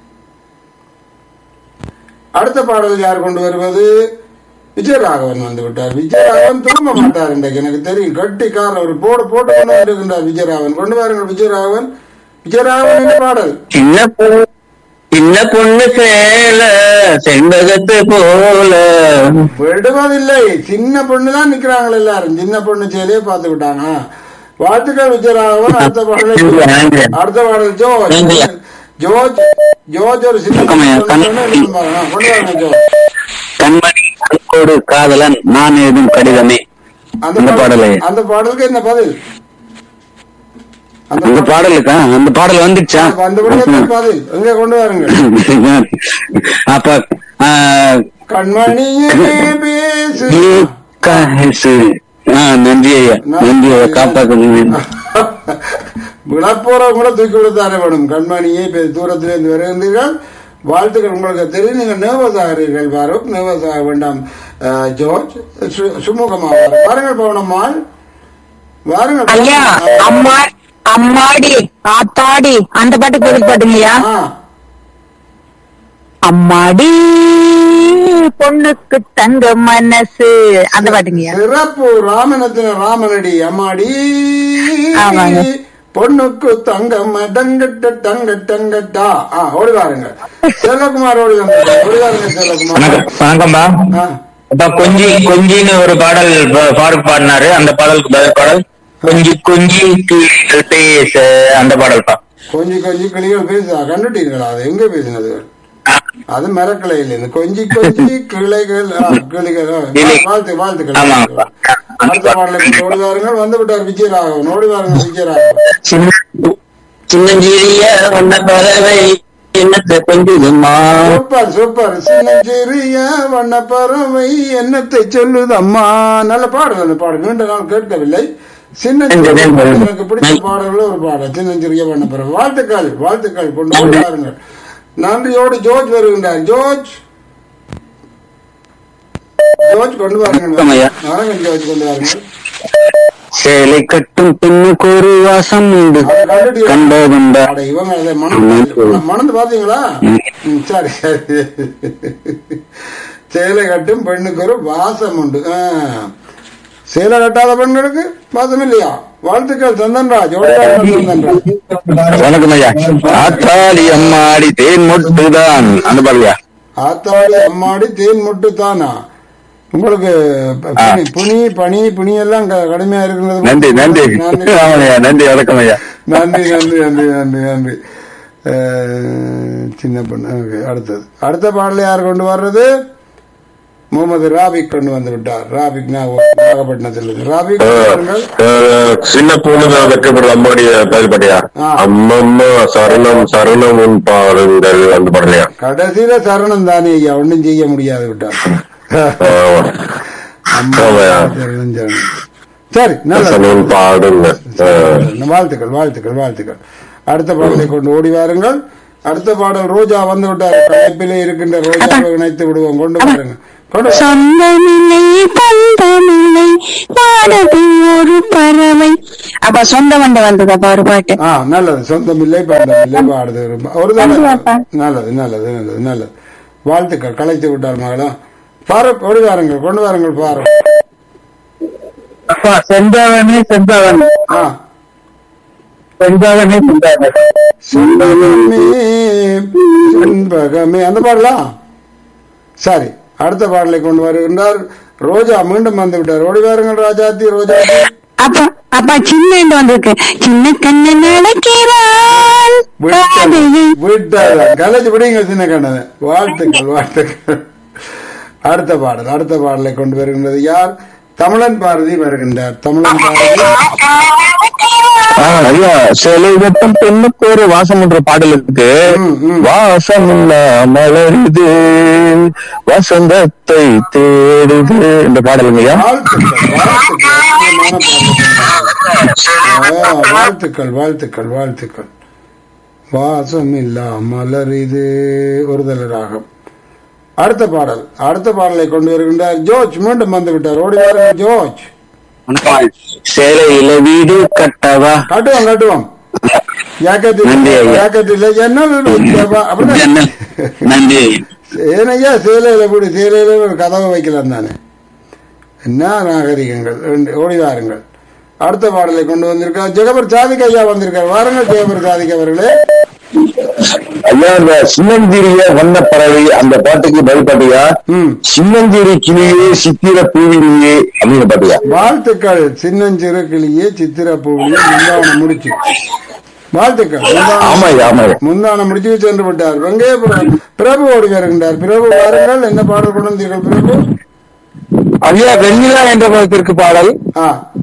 அடுத்த பாடல் யார் கொண்டு வருவது? விஜயராகவன் வந்து விட்டார். விஜயராகவன் தூங்க மாட்டார் இன்றைக்கு எனக்கு தெரியும். கட்டிக்கார ஒரு போடு போட்டு கொண்டு வருகின்றார் விஜயராகவன். கொண்டு வாருங்கள் விஜயராகவன். விஜயராகவன் என்ன பாடல்? சின்ன பொண்ணு சின்ன பொண்ணு சேல செண்பகத்து போல. விடுவதில்லை. சின்ன பொண்ணு தான் நிக்கிறாங்க எல்லாரும். சின்ன பொண்ணு சேலையே பார்த்து விட்டாங்க. வாழ்த்துக்கள் விஜயராகவன். அடுத்த பாடலை அடுத்த பாடல் ஜோர்ஜ் ஜோர்ஜ் ஜோர்ஜ் ஒரு சின்ன பொண்ணு கொண்டு வாங்க. கொண்டு வாங்க ஜோர்ஜ். கண்மணி கண்கோடு காதலன் நான் எழுதும் கடிதமே. அந்த அந்த பாடல் பாடலை அந்த பாடலுக்கு என்ன பதில்? அந்த அந்த பாடலுக்கா அந்த பாடல் வந்துடுச்சா? அந்த பாடலுக்கு என்ன பதில்? எங்க கொண்டு வாருங்க. அப்ப ஆ, கண்மணியே பேசு. காசு. ஆ, நன்றி ஐயா நன்றி ஐயா காப்பாற்ற. விழப்போற கூட தூக்கி விடுத்தானே வேணும். கண்மணியே பே- தூரத்திலிருந்து வருகின்றீர்கள். வாழ்த்துக்கள். உங்களுக்கு தெரியும் நீங்கள் நர்வஸ் ஆகிறீர்கள். பாரூக் நர்வஸ் ஆக வேண்டாம். அஹ், ஜோர்ஜ் சு- சுமூகமாக வாருங்கள். வாருங்கள் பவனம்மாள் வாருங்கள். ஐயா அம்மா அம்மாடி ஆத்தாடி அந்த பாட்டுக்கு எதுக்கு பாட்டுங்கய்யா? ஆ, அம்மாடி பொண்ணுக்கு தங்க மனசு அந்த பாட்டுங்கய்யா. சிறப்பு. ராமனத்தின ராமனடி அம்மாடி ஆமாங்க. பொண்ணுக்கு தங்கம் டங்கட்ட டங்க டங்கட்டா. ஆ, ஓடி வாருங்க செல்வகுமார். ஓடி வந்து ஓடி வாருங்க செல்வகுமார். வணக்கம் வணக்கம்பா. ஆ, அப்ப கொஞ்சி கொஞ்சின்னு ஒரு பாடல் பா- ஃபாரூக் பாடினாரு. அந்த பாடலுக்கு பதில் பாடல் கொஞ்சி கொஞ்சி கிளிகள் பேச அந்த பாடல்பா. கொஞ்சி கொஞ்சி கிளிகள் பேசுதா? கண்டுட்டீங்களா? அது எங்க பேசினது? அது மரக்கிளையில் இருந்து கொஞ்சி கொஞ்சி கிளைகள். ஆ, கிளிகள். ஆ, வாழ்த்து வாழ்த்துக்கள். ஆமா. அடுத்த பாடலுக்கு ஓடி வாருங்கள். வந்து விட்டார் விஜயராகவன். ஓடி வாருங்க விஜயராகவன். சின்ன சின்னஞ்சிறிய வண்ண பறவை என்னத்தை கொஞ்சுதுமா. Super super. சின்னஞ்சிறிய வண்ண பறவை என்னத்தை சொல்லுதம்மா. நல்ல பாடல். அந்த பாடல் நீண்ட நாள் கேட்கவில்லை. சின்ன எனக்கு பிடிச்ச பாடல்கள் ஒரு பாடல் சின்னஞ்சிறிய வண்ண பறவை. வாழ்த்துக்கள் வாழ்த்துக்கள். கொண்டு வந்து பாருங்கள். நன்றியோடு ஜோர்ஜ் வருகின்றார். ஜோர்ஜ் ஜோர்ஜ் கொண்டு வாருங்கள். வாருங்கள் ஜோர்ஜ் கொண்டு வாருங்கள். சேலை கட்டும் பெண்ணுக்கு ஒரு வாசம் உண்டு கண்டதுண்டா. அட, இவங்க அதை மணந்து மணந்து பாத்தீங்களா? ம், சரி சரி. சேலை கட்டும் பெண்ணுக்கு ஒரு வாசம் உண்டு. ஆ, சேலை கட்டாத பெண்களுக்கு வாசம் இல்லையா? வாழ்த்துக்கள் சந்தன்ராஜ். சந்தன்ராஜ் வணக்கம் ஐயா. ஆத்தாளி அம்மாடி தேன் மொட்டுதான் அந்த பாடலையா? ஆத்தாடி அம்மாடி தேன் முட்டு தானா உங்களுக்கு புனி புனி பனி புனி எல்லாம் க- கடுமையா இருக்கிறது. நன்றி நன்றி நன்றி ஆமாய்யா, நன்றி வணக்கம் ஐயா. நன்றி நன்றி நன்றி நன்றி நன்றி அஹ், சின்ன பொண்ணு. Okay, அடுத்தது அடுத்த பாடல யார் கொண்டு வர்றது? முகமது ராபிக் கொண்டு வந்து விட்டார். ராபிக் நாக- நாகப்பட்டினத்தில் இருக்கு. ராபிக் வாருங்கள். அஹ், சின்ன பொண்ணு வெட்கப்படுற அம்மாடிய பயல்பட்டியா ஆ. அம்மம்மா சரணம் சரணம் உன் பாருங்கள் அந்த படலையா கடைசியில சரணம் தானே ஐயா, ஒன்றும் செய்ய முடியாது விட்டார். அம்மா ஆமாய்யா. சரணம் சரணம். சரி நல்லது. சரணம் பாடுங்க. அஹ், வாழ்த்துக்கள் வாழ்த்துக்கள் வாழ்த்துக்கள். அடுத்த பாடலை கொண்டு ஓடி வாருங்கள். அடுத்த பாடல் ரோஜா வந்து விட்டார். கலைப்பிலே இருக்கின்ற ரோஜாவை இணைத்து விடுவோம். கொண்டு வாருங்க கொண்டு வா. சொந்தமில்லை பந்தமில்லை பாடது ஒரு பறவை. அப்ப சொந்த வண்ட வந்தது அப்ப ஒரு பாட்டு. ஆ நல்லது. சொந்தமில்லை பந்தமில்லை பாடுது ஒரு பா- ஒரு தடவை. கண்டிப்பாப்பா. நல்லது நல்லது நல்லது நல்லது. வாழ்த்துக்கள். கலைத்து விட்டார் மகளா. பாருக் ஓடி வாருங்கள். கொண்டு வாருங்கள் பாருக். அப்பா செந்தாவனே செந்தாவன் ஆ செந்தாவனே செந்தாவன் செண்பகமே செண்பகமே அந்த பாடலாம். சரி அடுத்த பாடலை கொண்டு வருகின்றார். ரோஜா மீண்டும் வந்து விட்டார். ஓடி வாருங்கள் ராஜாத்தி ரோஜாத்தி. அப்ப அப்ப சின்ன வந்திருக்கு. சின்ன கண்ணு நடக்கிறாள் பாதையை. விட்டார் கலைச்சு விடுங்க சின்ன கண்ணது. வாழ்த்துக்கள் வாழ்த்துக்கள். அடுத்த பாடல் அடுத்த பாடலை கொண்டு வருகின்றது யார்? தமிழன் பாரதி வருகின்றார். தமிழன் பாரதி. ஐயா சிலை வெப்பம் பெண்ணுக்கு ஒரு வாசம் என்ற பாடலுக்கு ம், ம். வாசம் மலருது வசந்தத்தை தேடுது இந்த பாடலுங்க ஐயா. வாழ்த்துக்கள் வாழ்த்துக்கள். அற்புதமான பாடல். ஆ, வாழ்த்துக்கள் வாழ்த்துக்கள் வாழ்த்துக்கள். வாசம் இல்லா மலர் இது ஒருதல ராகம். அடுத்த பாடல் அடுத்த பாடலை கொண்டு வருகின்றார் ஜோர்ஜ். மீண்டும் வந்து விட்டார். ஓடி வாருங்கள் ஜோர்ஜ். சேலையில வீடு கட்டவா காட்டுவோம் காட்டுவோம். ஜாக்கெட் நன்றி ஐயா. ஜாக்கெட் இல்ல என்ன வீடு வச்சவா? அப்படிதான் நன்றி. ஏனையா சேலையில வீடு சேலையில ஒரு கதவை வைக்கலாம் தானே. என்ன நாகரிகங்கள். ரெண்டு ஓடி வாருங்கள். அடுத்த பாடலை கொண்டு வந்திருக்கார் ஜெகபர் சாதிக் ஐயா வந்திருக்கார். வாருங்கள் ஜெகபர் சாதிக் அவர்களே. ஐயா இந்த சின்னஞ்சிறிய வண்ண பறவை அந்த பாட்டுக்கு பதில் பாட்டியா ம் சின்னஞ்சிறி கிளியே சித்திர பூவிலியே அப்படின்னு பாட்டியா. வாழ்த்துக்கள். சின்னஞ்சிறு கிளியே சித்திர பூவிலே முந்தான முடிச்சு. வாழ்த்துக்கள். முந்தான- ஆமாய்யா ஆமாய்யா. முந்தான முடிச்சு சென்று விட்டார். வெங்கைய பிரபு ஓடி வருகின்றார். பிரபு வாருங்கள். என்ன பாடல் கொண்டு வந்தீர்கள் பிரபு? ஐயா வெண்ணிலா என்ற பதத்திற்கு பாடல். ஆ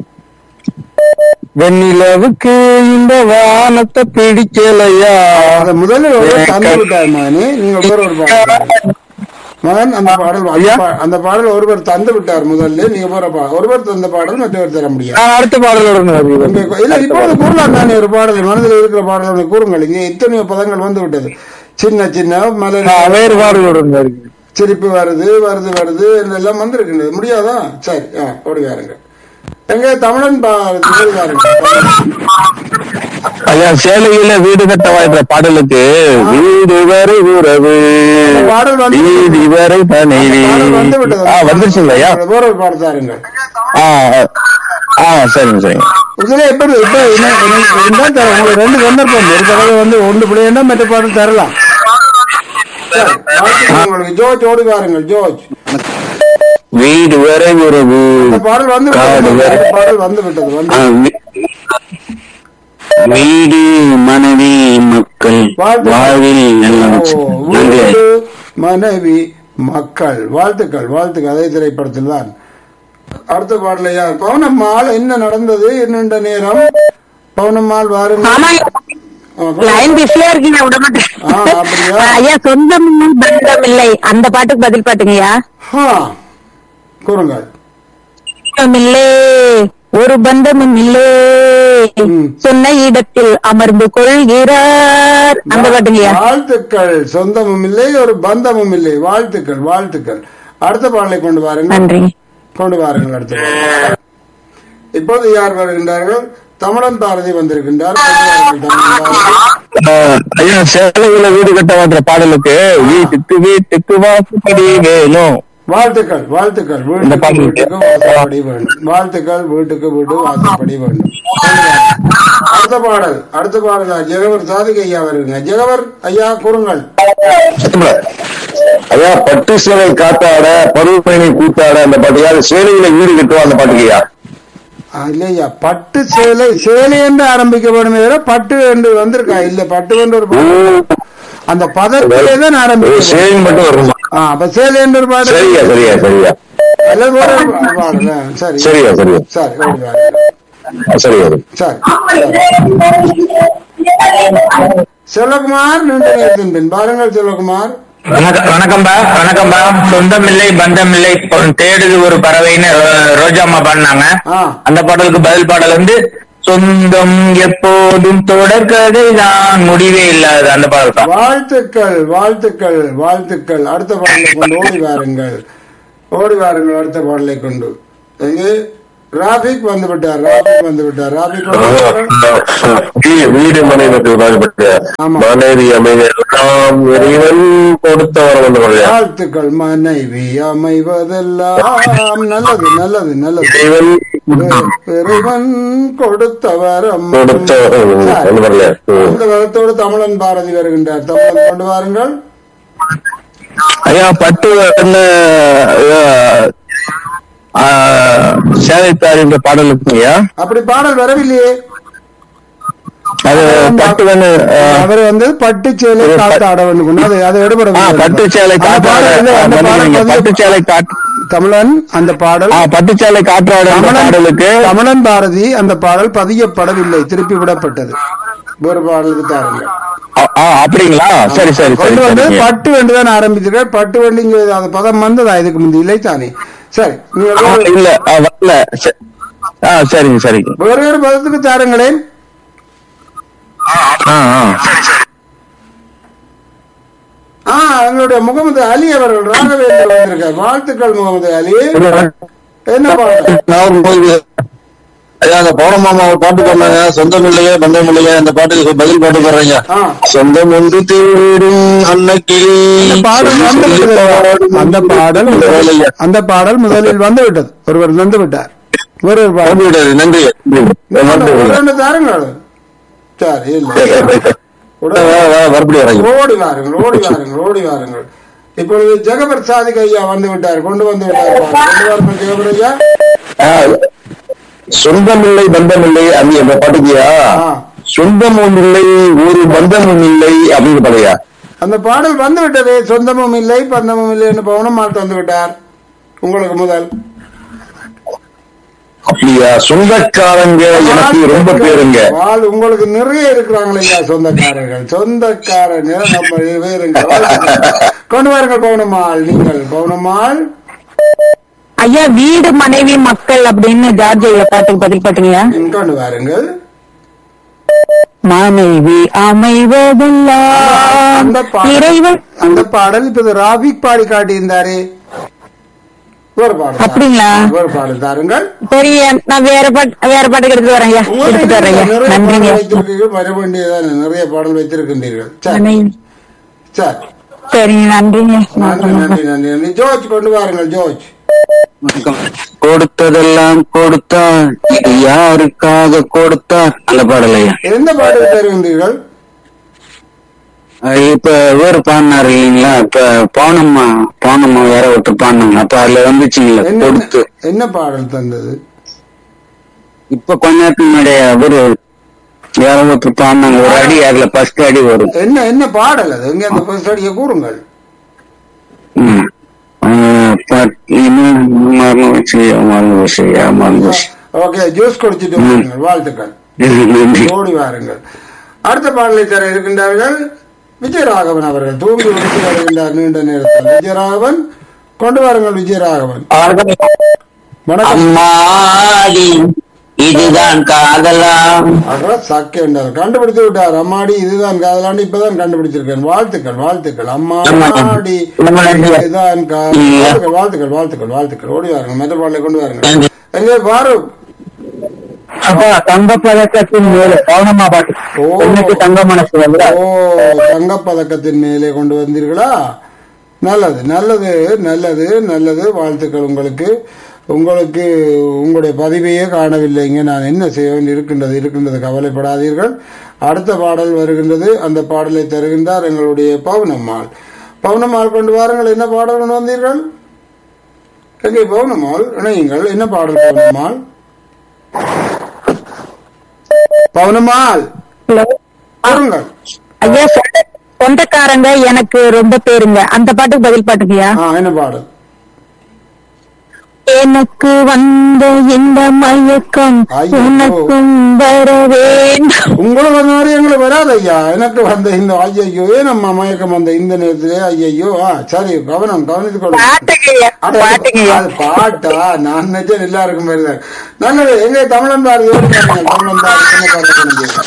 வெண்ணிலவுக்கு இந்த வானத்தை பிடிக்கலையா. அதை முதலில் ஒரு தந்து விட்டார் மகனே. நீங்க வேற ஒரு பாடல் மகன் அந்த பாடல் ஐயா? அந்த பாடல் ஒருவர் தந்து விட்டார் முதல்ல. நீங்க போற பாடல் ஒருவர் தந்த பாடல் மற்றவர் தர முடியாது. நான் அடுத்த பாடலோட உங்க- இல்ல இப்பொழுது கூறலாம் தானே ஒரு பாடல் மனதில் இருக்கிற பாடல் கூறுங்கள். இங்கே எத்தனையோ பதங்கள் வந்து விட்டது. சின்ன சின்ன மலர் வேறு பாடலோட சிரிப்பு வருது வருது வருது எல்லாம் வந்திருக்கின்றது. முடியாதா? சரி ஆ ஓடி வாருங்க. எங்க தமிழன் பாருங்க. ஐயா சேலையில வீடு கட்டவா என்ற பாடலுக்கு வீடு வரை உறவு பாடல் வந்து வீதி வரை மனைவி வந்து விட்டது. ஆ வந்துருச்சுங்களா ஐயா. வேற ஒரு பாடல் தாருங்கள். ஆ ஆ சரிங்க சரிங்க. இதுல எப்படி இப்ப என்ன- என்ன- என்ன தர- உங்களுக்கு ரெண்டு சந்தர்ப்பம். ஒரு தடவை வந்து ஒன்று பிள்ளைன்னா மற்ற பாடல் தரலாம். சரி, வாழ்த்துக்கள் உங்களுக்கு. ஜோர்ஜ் ஓடி வாருங்கள் ஜோர்ஜ். வீடு வரை உறவு இந்த பாடல் வந்து காடு விட்டது. வரை இந்த பாடல் வந்து விட்டது வந்து ஆ, வீ- வீடு மனைவி மக்கள் வாழ்த்துக்கள். வாழ்வில் எல்லாம் ஓ, நன்றி ஐயா. வீடு, மனைவி மக்கள். வாழ்த்துக்கள் வாழ்த்துக்கள். அதே திரைப்படத்தில் தான். அடுத்த பாடல யார்? பவுனம்மாள். என்ன நடந்தது என்னென்ற நேரம்? பவுனம்மாள் வாருங்கள். ஆமா ஆ, லைன் பிஸியா இருக்கீங்க விட மாட்டேன். ஆ, அப்படியா? ஐயா சொந்தம் பந்தம் இல்லை அந்த பாட்டுக்கு பதில் பாட்டுங்கய்யா. ஆ, கூறுங்கள். இல்லை ஒரு பந்தமும் இல்லை ம். சொன்ன இடத்தில் அமர்ந்து கொள்கிறார் அந்த பாட்டுங்கய்யா. வாழ்த்துக்கள். சொந்தமும் இல்லை ஒரு பந்தமும் இல்லை. வாழ்த்துக்கள் வாழ்த்துக்கள். அடுத்த பாடலை கொண்டு வாருங்கள். நன்றி. கொண்டு வாருங்கள் அடுத்த பாடல். இப்போது யார் வருகின்றார்கள்? தமிழன் பாரதி வந்திருக்கின்றார். கொண்டு வாருங்கள் தமிழன் பாரதி. ஆ, ஐயா சேலையில வீடு கட்டவா என்ற பாடலுக்கு வீட்டுக்கு வீட்டுக்கு வாசப்படி வேணும். வாழ்த்துக்கள் வாழ்த்துக்கள். இந்த வீட்டுக்கு பாடல் வீட்டுக்கு வாசப்படி வேண்டும். வாழ்த்துக்கள். வீட்டுக்கு வீடு வாசப்படி வேண்டும். அடுத்த பாடல் அடுத்த பாடல் ஜெகவர் சாதிக் ஐயா வருங்க. ஜெகவர் ஐயா கூறுங்கள். ஐயா பட்டு சேலை காத்தாட பருவப்பயனை கூத்தாட அந்த பாட்டுயா அது சேலையில வீடு கட்டுவோம் அந்த பாட்டுக்கையா ஆ, இல்லையா பட்டு சேலை சேலை என்று ஆரம்பிக்கப்படும் தவிர பட்டு என்று வந்திருக்கா இல்ல பட்டு என்று ஒரு பாடல். அந்த பதத்திலே தான் ஆரம்பிக்கும். சேலை மட்டும் வருமா? ஆ, அப்ப சேலை என்று ஒரு பாடல். சரியா சரியா சரியா அல்லது ஒரு பாடல். ஆ, சரி சரியா சரியா சரி ஓடி வாருங்கள். சரி வரும் சரி செல்வகுமார் நீண்ட நேரத்தின் பின் பாருங்கள் செல்வகுமார். வணக்கம் வணக்கம்பா வணக்கம்பா. சொந்தமில்லை பந்தமில்லை தேடுது ஒரு பறவைன்னு ரோ- ரோஜா அம்மா பாடினாங்க. ஆ. அந்த பாடலுக்கு பதில் பாடல் வந்து சொந்தம் எப்போதும் தொடர்கதை தான் முடிவே இல்லாது அந்த பாடல் தான். வாழ்த்துக்கள் வாழ்த்துக்கள் வாழ்த்துக்கள். அடுத்த பாடலை கொண்டு ஓடி வாருங்கள் ஓடி வாருங்கள். அடுத்த பாடலை கொண்டு எங்கே ராபிக் வந்து விட்டார் ராபிக் வந்து விட்டார் ராபிக் கொண்டு வாருங்கள். வீ- வீடு மனைவி பாடுபட்டு ஆமா. மனைவி அமைதியெல்லாம் இறைவன் கொடுத்த வரம் வந்து பாடுயா வாழ்த்துக்கள். மனைவி அமைவதெல்லாம் நல்லது நல்லது நல்லது. இறைவன் இறைவன் கொடுத்தவர் கொடுத்த வரம் வந்து பாடலையா அந்த வரத்தோடு தமிழன் பாரதி வருகின்றார். தமிழன் கொண்டு வாருங்கள். ஐயா பட்டு என்ன சேலைத்தார் என்ற பாடல் இருக்குங்கய்யா. அப்படி பாடல் வரவில்லையே. அது பட்டு வந்து அவர் வந்து பட்டு சேலை காத்து ஆட வேண்டும். அது அதை எடுபட பட்டு சேலை காற்றாட பட்டு சேலை காற்று தமிழன் அந்த பாடல் ஆ, பட்டு சேலை காற்றாட என்ற பாடலுக்கு தமிழன் பாரதி அந்த பாடல் பதியப்படவில்லை, திருப்பி விடப்பட்டது. ஒரு பாடலுக்கு தாருங்கள். ஆ, ஆ, அப்படிங்களா? சரி சரி சரி கொண்டு வந்து சரிங்க. பட்டு வேண்டுதான் ஆரம்பிச்சிருக்க. பட்டு வேண்டி இங்க அது பதம் வந்ததா இதுக்கு முந்தி இல்லை தானே? சரி நீங்க ஆ, வேறு- இல்ல ஆ, வரல சரி. ஆ சரிங்க சரிங்க. வேறு வேறு பதத்துக்கு தாருங்களேன். ஆ ஆ ஆ எங்களுடைய முகமது அலி அவர்கள் ராகவேந்திர வந்திருக்கார். வாழ்த்துக்கள் முகமது அலி. என்ன பாடல்? நான் போய் ஐயா அந்த பௌர்ணமாமா ஒரு பாட்டு பண்ணாங்க சொந்தம் இல்லையே பந்தம் இல்லையே அந்த பாட்டுக்கு பதில் பாட்டு போடுறீங்க. ஆ. சொந்தம் ஒன்று தேடும் அன்னக்கிளி அந்த பாடல் வந்து விட்டது. அந்த பாடல் முதலில் அந்த பாடல் முதலில் வந்து விட்டது. ஒருவர் வந்து விட்டார். ஒரு ஒரு பாடல் விடாது நன்றி உடனே தாருங்கள். சரி இல்லை உடனே மறுபடியும் வரீங்க ஓடி வாருங்கள் ஓடி வாருங்கள் ஓடி வாருங்கள். இப்பொழுது ஜெகபர் சாதிக் ஐயா வந்து விட்டார். கொண்டு வந்து விட்டார். கொண்டு வாருங்கள் ஜெகபர் ஐயா. சொந்தமில்லை பந்தமில்லை அது அந்த பாட்டுக்கியா ஆ. சொந்தமும் இல்லை ஒரு பந்தமும் இல்லை அப்படின்னு பாடுயா அந்த பாடல் வந்து விட்டது. சொந்தமும் இல்லை பந்தமும் இல்லை என்று பவனம் மாட்டு வந்து விட்டார். உங்களுக்கு முதல் அப்படியா சொந்தக்காரங்க எனக்கு ரொம்ப பேருங்க வாழ் உங்களுக்கு நிறைய இருக்கிறாங்களே ஐயா சொந்தக்காரர்கள். சொந்தக்காரங்க நம்ம பேருங்க. கொண்டு வாருங்கள் பவுனம்மாள். நீங்கள் பவுனம்மாள். ஐயா வீடு மனைவி மக்கள் அப்படின்னு ஜார்ஜ் ஐயா பாட்டுக்கு பதில் பாட்டுங்கய்யா. கொண்டு வாருங்கள். மனைவி அமைவதெல்லாம் அந்த பாடல் இறைவன் அந்த பாடல் இப்ப ராபிக் பாடி காட்டியிருந்தாரே. ஒரு பாடல் அப்படிங்களா? ஒரு பாடல் தாருங்கள். சரி நான் வேற பாட்டு வேற பாட்டுக்கு எடுத்து வரேன் ஐயா. எடுத்துட்டு வரேன் ஐயா. நிறைய பாடல் நன்றிங்க. வைத்திருக்கீர்கள். வர வேண்டியதான நிறைய பாடல் வைத்திருக்கின்றீர்கள். சரி மனைவி. சரி சரிங்க நன்றிங்க. நன்றி நன்றி நன்றி நன்றி. ஜோர்ஜ் கொண்டு வாருங்கள். ஜோர்ஜ். கொடுத்ததெல்லாம் கொடுத்தார் யாருக்காக கொடுத்தார் அந்த பாடலையா. எந்த பாடல் தருகின்றீர்கள்? இப்ப வேறு பாடினாரு இல்லைங்களா, இப்ப பௌனம்மா பௌனம்மா வேற ஒருத்தர் பாடினாங்க. அப்ப அதுல வந்துச்சுங்களா என்ன கொடுத்து. என்ன பாடல் தந்தது? இப்ப கொஞ்ச நேரத்துக்கு முன்னாடி அவரு வேற ஒருத்தர் பாடினாங்க. ஒரு அடி அதுல ஃபர்ஸ்ட் அடி வரும். என்ன என்ன பாடல் அது? எங்க அந்த first அடியை கூறுங்கள். ம். ஆ, பட் இன்னும் மறந்து வச்சு மறந்து வச்சு மறந்து வச்சு. ஓகே ஜூஸ் குடிச்சிட்டு வாருங்கள். வாழ்த்துக்கள். ஓடி வாருங்கள். அடுத்த பாடலை தர இருக்கின்றார்கள் விஜயராகவன் அவர்கள். தூங்கி உடுத்து வருகின்றார் நீண்ட நேரத்தில். விஜயராகவன் கொண்டு வாருங்கள். விஜயராகவன் வணக்கம். அம்மாடி இதுதான் காதலாம். அதான் சக்க என்றார். கண்டுபிடித்து விட்டார். அம்மாடி இதுதான் காதலாண்டு இப்பதான் கண்டுபிடிச்சிருக்கேன். வாழ்த்துக்கள் வாழ்த்துக்கள். அம்மாடி இதுதான் கா- வாழ்த்துக்கள் வாழ்த்துக்கள் வாழ்த்துக்கள் வாழ்த்துக்கள். ஓடி வாருங்கள். மற்ற பாடலை கொண்டு வாருங்கள். எங்கே பாரு. தங்க பதக்கத்தின் மேலே பௌனம்மா பாட்டு. ஓ. பெண்ணுக்கு தங்க மனசு வந்து ஓ தங்கப்பதக்கத்தின் மேலே கொண்டு வந்தீர்களா? நல்லது நல்லது நல்லது நல்லது. வாழ்த்துக்கள் உங்களுக்கு. உங்களுக்கு உங்களுடைய பதிவையே காணவில்லைங்க. நான் என்ன செய்ய வேண்டி இருக்கின்றது இருக்கின்றது கவலைப்படாதீர்கள். அடுத்த பாடல் வருகின்றது. அந்த பாடலை தருகின்றார் எங்களுடைய பவுனம்மாள். பவுனம்மாள் கொண்டு வாருங்கள். என்ன பாடல் கொண்டு வந்தீர்கள்? எங்கே பவுனம்மாள் இணையுங்கள். என்ன பாடல் பவுனம்மாள்? பவுனம்மாள் பாருங்கள். ஐயா சொந்த- சொந்தக்காரங்க எனக்கு ரொம்ப பேருங்க. அந்த பாட்டுக்கு பதில் பாட்டுங்கய்யா. ஆ, என்ன பாடல்? எனக்கு வந்த இந்த மயக்கம் ஐயோ. உனக்கும் வர வேண்டும். உங்களுக்கு அந்த மாதிரி எங்களுக்கு வராது ஐயா. எனக்கு வந்த இந்த ஐயையோ நம்ம மயக்கம் வந்த இந்த நேரத்திலே ஐயையோ. ஆ, சரி, கவனம் கவனித்துக் கொள்ளுங்க. பாட்டுங்கய்யா பாட்டுங்கய்யா. அது பாட்டா? நான் நினைச்சேன் எல்லாருக்கும் வருது. நல்லது. எங்க தமிழன் பாரதி தமிழன் பாரதி என்ன பாடல்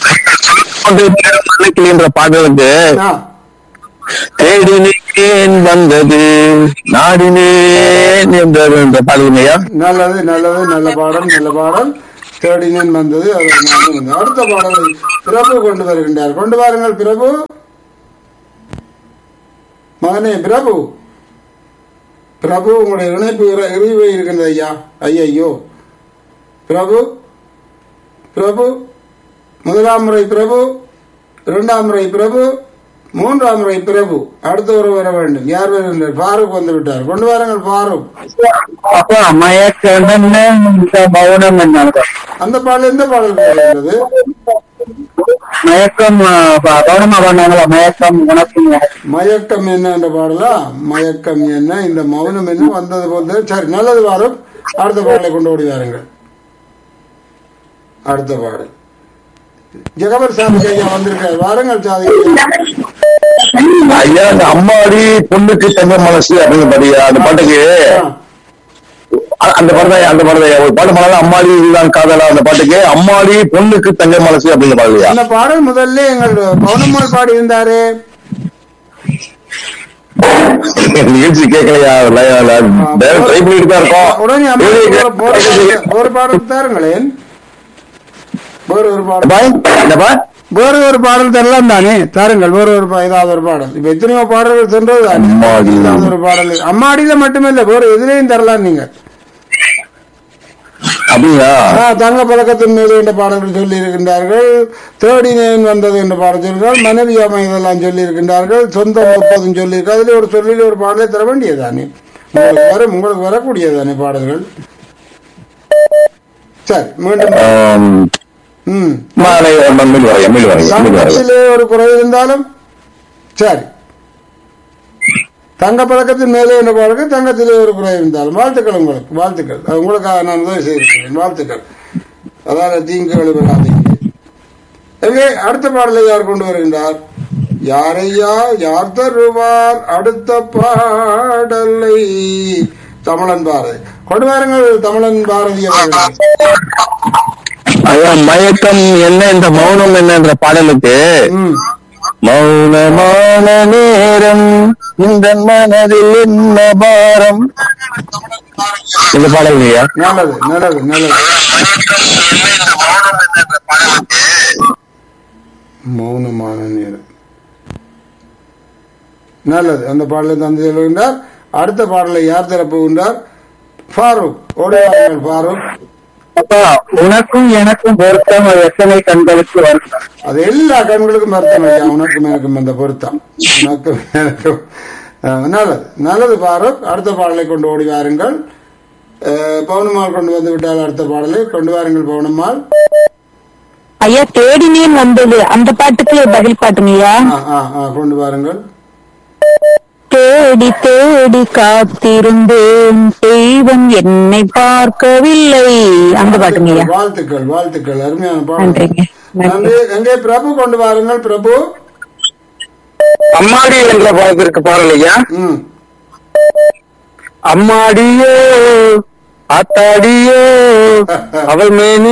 கொண்டு என்ற பாடலுக்கு ஆ, தேடினேன் வந்தது நாடினேன் என்ற என்ற பாடலுங்கய்யா. நல்லது நல்லது. நல்ல பாடல் நல்ல பாடல். தேடினேன் வந்தது. அது நானும் வந்தேன். அடுத்த பாடலை பிரபு கொண்டு வருகின்றார். கொண்டு வாருங்கள் பிரபு. மகனே பிரபு, பிரபு உங்களுடைய இணைப்பு இற- இறுதி இருக்கின்றது ஐயா. ஐயையோ பிரபு, பிரபு முதலாம் முறை பிரபு, இரண்டாம் முறை பிரபு, மூன்றாம் முறை பிரபு. அடுத்த ஒரு வர வேண்டும். யார் வருகின்றார்? ஃபாரூக் வந்து விட்டார். கொண்டு வாருங்கள் ஃபாரூக். அப்பா மயக்கம் என்ன இந்த மௌனம் என்ன? அந்த பாடல் எந்த பாடல் வருகின்றது? மயக்கம் கவனமா பண்ணாங்களா? மயக்கம் உனக்கும் மயக்கம் என்ன என்ற பாடலா? மயக்கம் என்ன இந்த மௌனம் என்ன வந்தது போது. சரி, நல்லது வாரம். அடுத்த பாடலை கொண்டு ஓடி வாருங்கள். அடுத்த பாடல் ஜெகவர் சாமி ஐயா வந்திருக்கார். வாருங்கள் சாதி. ஐயா அந்த அம்மாடி பொண்ணுக்கு தங்க மனசு அப்படின்னு பாடியா அந்த பாட்டுக்கு அ- அந்த பாட்டு அந்த பாட்டு ஒரு பாட்டு பாடலாம். அம்மாடி இதுதான் காதலா அந்த பாட்டுக்கு அம்மாடி பொண்ணுக்கு தங்க மனசு அப்படின்னு பாடலையா? அந்த பாடல் முதல்ல எங்கள் பவுனம்மாள் பாடி இருந்தாரு. நிகழ்ச்சி கேட்கலையா? ட்ரை பண்ணிட்டு தான் உடனே அம்மா ஒரு இருக்கோம். பாடல் ஒரு பாடல் தாருங்களேன். வேறு ஒரு பாடல் என்னப்பா? வேறு ஒரு பாடல் தரலாம் தானே. தாருங்கள் வேறு ஒரு பா- ஏதாவது ஒரு பாடல். இப்ப எத்தனையோ பாடல்கள் சென்றது தானே. அம்மாடி. ஏதாவது ஒரு பாடல் அம்மாடியில மட்டுமில்ல வேறு எதிலையும் தரலாம் நீங்க. அப்படியா? ஆ, தங்க பழக்கத்தின் மீது என்ற பாடல்கள் சொல்லி இருக்கின்றார்கள். தேடினேன் வந்தது என்ற பாடல் சொல்கிறார்கள். மனைவியாமை இதெல்லாம் சொல்லி இருக்கின்றார்கள். சொந்தம் முப்பதும் சொல்லி இருக்கு. அதுல ஒரு சொல்லில ஒரு பாடலை தர வேண்டியதானே. உங்களுக்கு வரும் உங்களுக்கு வரக்கூடியதானே பாடல்கள். சரி, மீண்டும் ஆம், ம் மாலை எம்மில் வரை எம்மில் வரை எம்மில் வரை தங்கத்திலே ஒரு குறை இருந்தாலும் சரி. தங்க பழக்கத்தின் மேலே என்ற பாடலுக்கு தங்கத்திலே ஒரு குறை இருந்தாலும் வாழ்த்துக்கள் உங்களுக்கு. வாழ்த்துக்கள். அது உங்களுக்காக நான் உதவி செய்திருக்கிறேன். வாழ்த்துக்கள். அதாவது தீங்கு விளைவிடாதீங்க. எங்கே அடுத்த பாடலை யார் கொண்டு வருகின்றார்? யாரையா யார் தருவார் அடுத்த பாடலை? தமிழன் பாரதி கொண்டு வாருங்கள். தமிழன் பாரதி அவர்கள். ஐயா மயக்கம் என்ன இந்த மௌனம் என்ன என்ற பாடலுக்கு ம் மௌனமான நேரம் இந்த மனதில் என்ன பாரம் இந்த பாடல் ஐயா. நல்லது நல்லது நல்லது. மௌனமான நேரம் நல்லது. அந்த பாடலை தந்து செல்கின்றார். அடுத்த பாடலை யார் தரப்புகின்றார்? ஃபாரூக். ஓடுவார்கள் ஃபாரூக். அப்பா உனக்கும் எனக்கும் பொருத்தம் எத்தனை கண்களுக்கு வருத்தம்? அது எல்லா கண்களுக்கும் வருத்தம் ஐயா. உனக்கும் எனக்கும் அந்த பொருத்தம். உனக்கும் எனக்கும் அஹ், நல்லது நல்லது ஃபாரூக். அடுத்த பாடலை கொண்டு ஓடி வாருங்கள். அஹ், பவுனம்மாள் கொண்டு வந்து விட்டால் அடுத்த பாடலை கொண்டு வாருங்கள் பவுனம்மாள். ஐயா தேடினேன் வந்தது அந்த பாட்டுக்கு பதில் பாட்டுங்கய்யா. ஆ, ஆ, ஆ, கொண்டு வாருங்கள். தேடி தேடி காத்திருந்தேன் தெய்வம் என்னை பார்க்கவில்லை அந்த பாட்டுங்கய்யா. வாழ்த்துக்கள் வாழ்த்துக்கள். அருமையான பாடல். நன்றிங்க நன்றி. நன்றி. எங்கே பிரபு கொண்டு வாருங்கள் பிரபு. அம்மாடி என்ற பாடத்திற்கு பாடல் ஐயா. ம் அம்மாடியோ ஆத்தாடியோ அவள் மேனி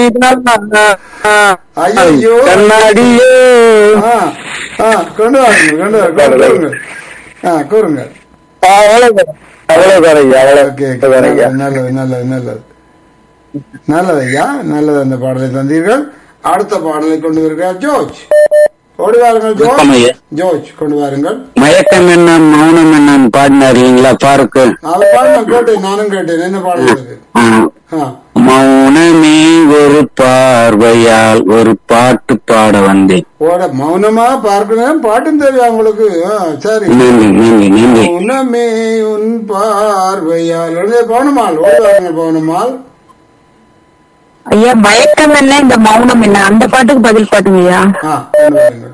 ஐயையோ. கண்ணாடியோ ஆ, ஆ, கொண்டு வாருங்கள் கொண்டு வாருங்கள் கூறுங்கள். ஆ, கூறுங்கள். அவ்வளவு அவ்வளவு ஐயா ஓகே, அவ்வளவு ஐயா. நல்லது நல்லது நல்லது நல்லது ஐயா. நல்லது. அந்த பாடலை தந்தீர்கள். அடுத்த பாடலை கொண்டு வருகிறார் ஜோர்ஜ். ஓடி வாருங்கள் வணக்கம் ஐயா. ஜோர்ஜ். ஜோர்ஜ் கொண்டு வாருங்கள். மயக்கம் என்ன மௌனம் என்ன பாடினார் இல்லைங்களா பாருக்கு? அதை பாடல் நான் கேட்டேன். நானும் கேட்டேன். என்ன பாடல் இருக்கு? ஆ, மௌனமே ஒரு பார்வையால் ஒரு பாட்டு பாட வந்தேன். ஓட மௌனமா பார்க்கணும் பாட்டும் தெரியும் உங்களுக்கு. ஆ, சரி. நன்றி நன்றி நன்றி. மௌனமே உன் பார்வையால் பவுனமால் ஓடுவாங்க. பவுனமால் ஐயா மயக்கம் என்ன இந்த மௌனம் என்ன அந்த பாட்டுக்கு பதில் பாட்டுங்கய்யா. ஆ கொண்டு வாருங்கள்.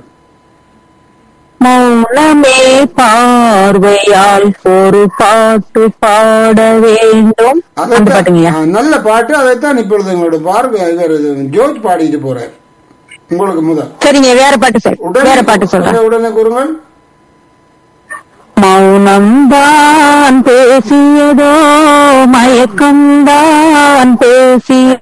மௌனமே பார்வையால் ஒரு பாட்டு பாட வேண்டும் அந்த அதைத்தான், பாட்டுங்கய்யா. ஆ, நல்ல பாட்டு. அதைத்தான் இப்பொழுது உங்களோட பார்வை இவர் ஜோர்ஜ் பாடிட்டு போறார் உங்களுக்கு முதல். சரிங்க வேற பாட்டு சார் வேற பாட்டு சொல்றேன். உடனே உடனே கூறுங்கள். மௌனம்தான் பேசியதோ மயக்கம்தான் பேசியதோ.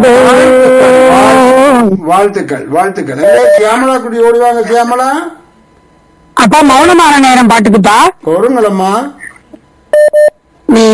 வாழ்த்துக்கள் வாழ்த்துக்கள். எங்கே சியாமலா குடி ஓடிவாங்க. சியாமலா அப்பா மௌனமான நேரம் பாட்டுக்குப்பா. கூறுங்களம்மா. நீ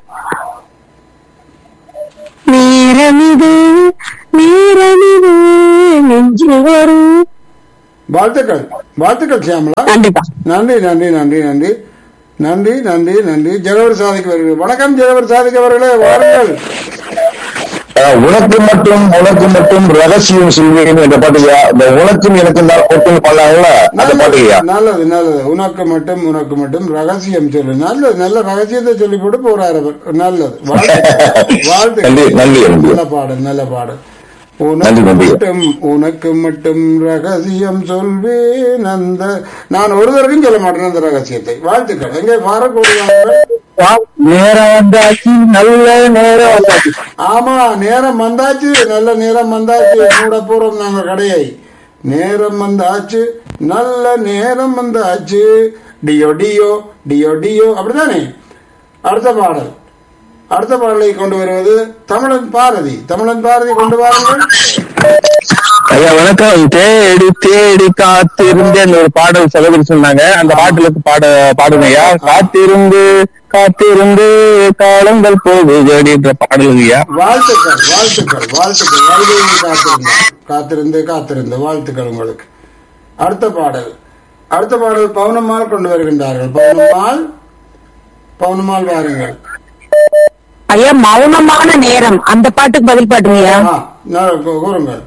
நேரமிது நேரமிது நெஞ்சில் வரும். வாழ்த்துக்கள் வாழ்த்துக்கள் சியாமலா. கண்டிப்பா. நன்றி நன்றி நன்றி நன்றி நன்றி நன்றி நன்றி. ஜெகவர் சாதிக்கு வருகிறேன். வணக்கம் ஜெகவர் சாதிக்கு அவர்களே, வாருங்கள். அஹ் உனக்கு மட்டும் உனக்கு மட்டும் ரகசியம் சொல்வேன் என்ற பாட்டுயா. இந்த உனக்கும் எனக்கும் தான் போட்டு பண்ணாங்கல்ல அந்த பாட்டுயா. நல்லது நல்லது. உனக்கு மட்டும் உனக்கு மட்டும் ரகசியம் சொல்லு. நல்லது நல்ல ரகசியத்தை சொல்லி போட்டு போறாரு அவர். நல்லது. வாழ்த்து நன்றி நன்றி நன்றி. நல்ல பாடல் நல்ல பாடல். நன்றி, உனக்கு நன்றி. மட்டும் உனக்கு மட்டும் ரகசியம் சொல்வேன் அந்த நான் ஒரு தடவையும் சொல்ல மாட்டேன் அந்த ரகசியத்தை. வாழ்த்துக்கள். எங்கே பாரக்கூடிய நேரம் வந்தாச்சு நல்ல நேரம் வந்தாச்சு. ஆமா நேரம் வந்தாச்சு நல்ல நேரம் வந்தாச்சு. மூட போறோம் நாங்க கடையை. நேரம் வந்தாச்சு நல்ல நேரம் வந்தாச்சு. டியோ டியோ டியோ டியோ அப்படிதானே. அடுத்த பாடல் அடுத்த பாடலை கொண்டு வருவது தமிழன் பாரதி. தமிழன் பாரதி கொண்டு வாருங்கள். ஐயா வணக்கம். தேடி தேடி காத்திருந்தேன் ஒரு பாடல் சகோதரி சொன்னாங்க. அந்த பாட்டுல பாட பாடுங்க ஐயா. காத்திருந்து காத்திருந்து காலங்கள் போகுது அப்படின்ற பாடலுங்க ஐயா. வாழ்த்துக்கள் வாழ்த்துக்கள் வாழ்த்துக்கள். வாழ்க்கையில் காத்திருந்து காத்திருந்து காத்திருந்து வாழ்த்துக்கள் உங்களுக்கு. அடுத்த பாடல் அடுத்த பாடல் பவுனம்மாள் கொண்டு வருகின்றார்கள். பவுனம்மாள் பவுனம்மாள் வாருங்கள். ஐயா மௌனமான நேரம் அந்த பாட்டுக்கு பதில் பாட்டுங்கய்யா. ஆ, நான் கூ- கூறுங்கள்.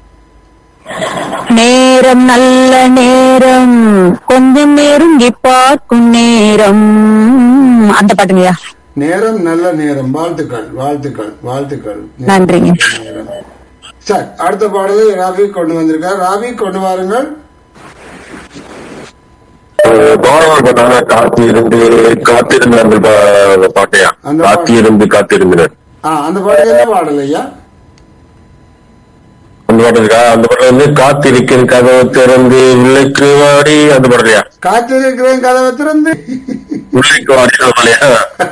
நேரம் நல்ல நேரம் கொஞ்சம் நெருங்கி பார்க்கும் நேரம் அந்த பாட்டுங்கய்யா. நேரம் நல்ல நேரம். வாழ்த்துக்கள் வாழ்த்துக்கள் வாழ்த்துக்கள். நன்றிங்க. நேரம். சரி அடுத்த பாடலை ராவி கொண்டு வந்திருக்கார். ராவி கொண்டு வாருங்கள். கௌரவர் பண்ணாங்க காத்திருந்து காத்திருந்தார்கள் பா- பாட்டையா. அந்த பாட்டு. காத்திருந்து காத்திருந்தனர் ஆ அந்த பாடல் என்ன பாடல் ஐயா? அந்த பாட்டு இருக்கா? அந்த பாட்டு வந்து காத்திருக்கிற கதவை திறந்து உள்ளைக்கு வாடி அந்த பாட்டுலையா. காத்திருக்கிறேன் கதவை திறந்து. உள்ளைக்கு வாடி சொல்லியா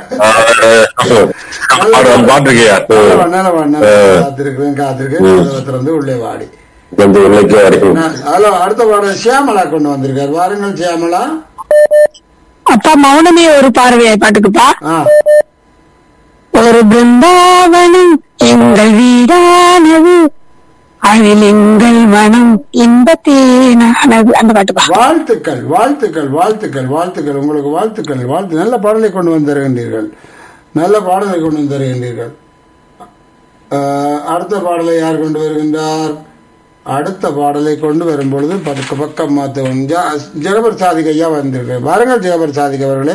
பாட்டு இருக்கியா. நல்லவா, நல்லவா, நல்லவா. காத்திருக்கிறேன் காத்திருக்கிறேன் கதவை திறந்து உள்ளே வாடி. வந்து உள்ளைக்கு வாடி. ஹலோ அடுத்த பாடல் சியாமலா கொண்டு வந்திருக்கார். வாருங்கள் சியாமலா. அப்பா மௌனமே ஒரு பார்வையாய் பாட்டுக்குப்பா. ஆ ஒரு பிருந்தாவனம் எங்கள் வீடானது அதில் எங்கள் மனம் இன்பத்தேனானது அந்த பாட்டுப்பா. வாழ்த்துக்கள் வாழ்த்துக்கள் வாழ்த்துக்கள் வாழ்த்துக்கள். உங்களுக்கு வாழ்த்துக்கள் வாழ்த்து. நல்ல பாடலை கொண்டு வந்து தருகின்றீர்கள். நல்ல பாடலை கொண்டு வந்து தருகின்றீர்கள். ஆஹ், அடுத்த பாடலை யார் கொண்டு வருகின்றார்? அடுத்த பாடலை கொண்டு வரும் பொழுது பக்க பக்கம் மாத்தவும் ஜெகபர் சாதிக் ஐயா வந்திருக்கிறார். வாருங்கள் ஜெகபர் சாதிக் அவர்களே.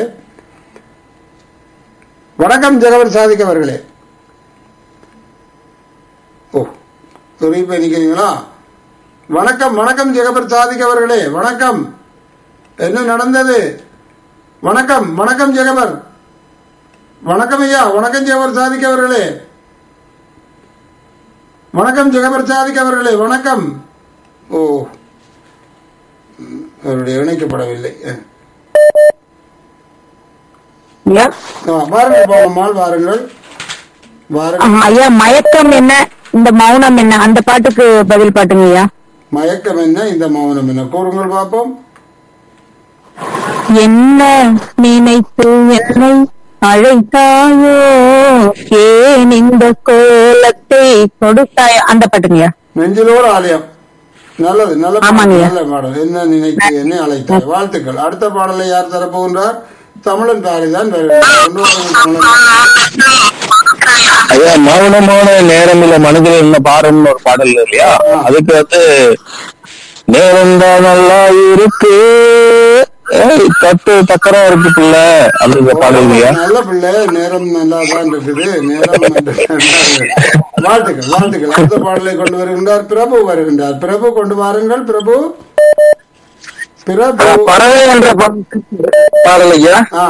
வணக்கம் ஜெகபர் சாதிக் அவர்களே. ஓ துறைப்பை நிக்கிறீங்களா? வணக்கம் வணக்கம் ஜெகபர் சாதிக் அவர்களே. வணக்கம். என்ன நடந்தது? வணக்கம் வணக்கம் ஜெகபர். வணக்கம் ஐயா. வணக்கம் ஜெகபர் சாதிக் அவர்களே. வணக்கம் ஜெகபர் சாதிக் அவர்களே. வணக்கம். ஓ அவருடைய இணைக்கப்படவில்லை. ஐயா. ஆ, வாருங்கள் பாவம்மாள் வாருங்கள் வாருங்கள். ஆ, ஐயா மயக்கம் என்ன இந்த மௌனம் என்ன அந்த பாட்டுக்கு பதில் பாட்டுங்க ஐயா. மயக்கம் என்ன இந்த மௌனம் என்ன கூறுங்கள் பார்ப்போம். என்ன நினைத்து என்னை அழைத்தாயோ ஏன் இந்த கோலத்தை கொடுத்தாயோ அந்த பாட்டுங்கய்யா. நெஞ்சிலோடு ஆலயம். நல்லது நல்ல பாடல், ஆமாங்கய்யா. நல்ல பாடல். என்ன நினைத்து என்னை அழைத்தாய். வாழ்த்துக்கள். அடுத்த பாடலை யார் தரப்போகின்றார்? தமிழன் பாரிதான். ஐயா மௌனமான நேரமில்ல மனதில் என்ன பாடம்னு ஒரு பாடல் இல்லையா, அதுக்கு வந்து நேரம் தான் நல்லா இருக்கு ஏய், தட்டு தக்கரா இருக்கு பிள்ளை அப்படிங்கிற பாடல் இல்லையா? நல்ல பிள்ளை, நேரம் நல்லா தான் இருக்குது. நேரம் என்று வாழ்த்துக்கள் வாழ்த்துக்கள். அடுத்த பாடலை கொண்டு வருகின்றார் பிரபு வருகின்றார். பிரபு கொண்டு வாருங்கள் பிரபு. பிரபு பறவை என்ற பாடல் ஐயா. ஆ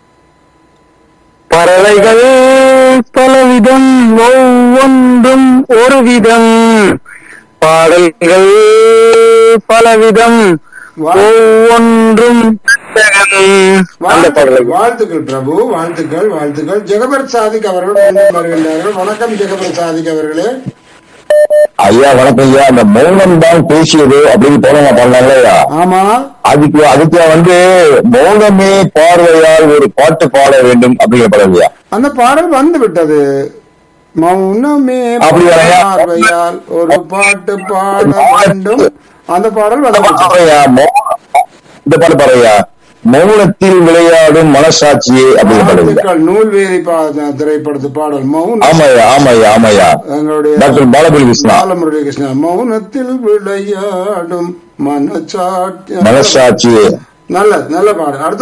பறவைகள் பலவிதம் ஒவ்வொன்றும் ஒரு விதம், பாடல்கள் பலவிதம் ஒவ்வொன்றும் அந்த பாடல். வாழ்த்துக்கள் பிரபு, வாழ்த்துக்கள் வாழ்த்துக்கள். ஜெகபர் சாதிக் அவர்கள் மீண்டும் வருகின்றார்கள். வணக்கம் ஜெகபர் சாதிக் அவர்களே. ஐயா வணக்கம் ஐயா. அந்த மௌனம் தான் பேசியது அப்படின்னு போனவங்க பண்ணாங்க ஐயா. ஆமா, அதுக்கு அதுக்கு வந்து மௌனமே பார்வையால் ஒரு பாட்டு பாட வேண்டும் அப்படிங்கிற படம் ஐயா. அந்த பாடல் வந்து விட்டது. மௌனமே அப்படியா? பார்வையால் ஒரு பாட்டு பாட வேண்டும். அந்த பாடல் வந்து விட்டது. பாருயா, மௌன- இந்த பாட்டு பாருயா, மௌனத்தில் விளையாடும் மனசாட்சியே அப்படின்னு பாடுங்க. வாழ்த்துக்கள். நூல்வேலி பா- திரைப்படத்து பாடல் மௌனம். ஆமாய்யா ஆமாய்யா ஆமாய்யா. எங்களுடைய டாக்டர் பாலபுரி கிருஷ்ணா. பாலமுரளி கிருஷ்ணா. மௌனத்தில் விளையாடும் மனசாட்சி. மனசாட்சியே நல்ல நல்ல பாடல். அடுத்த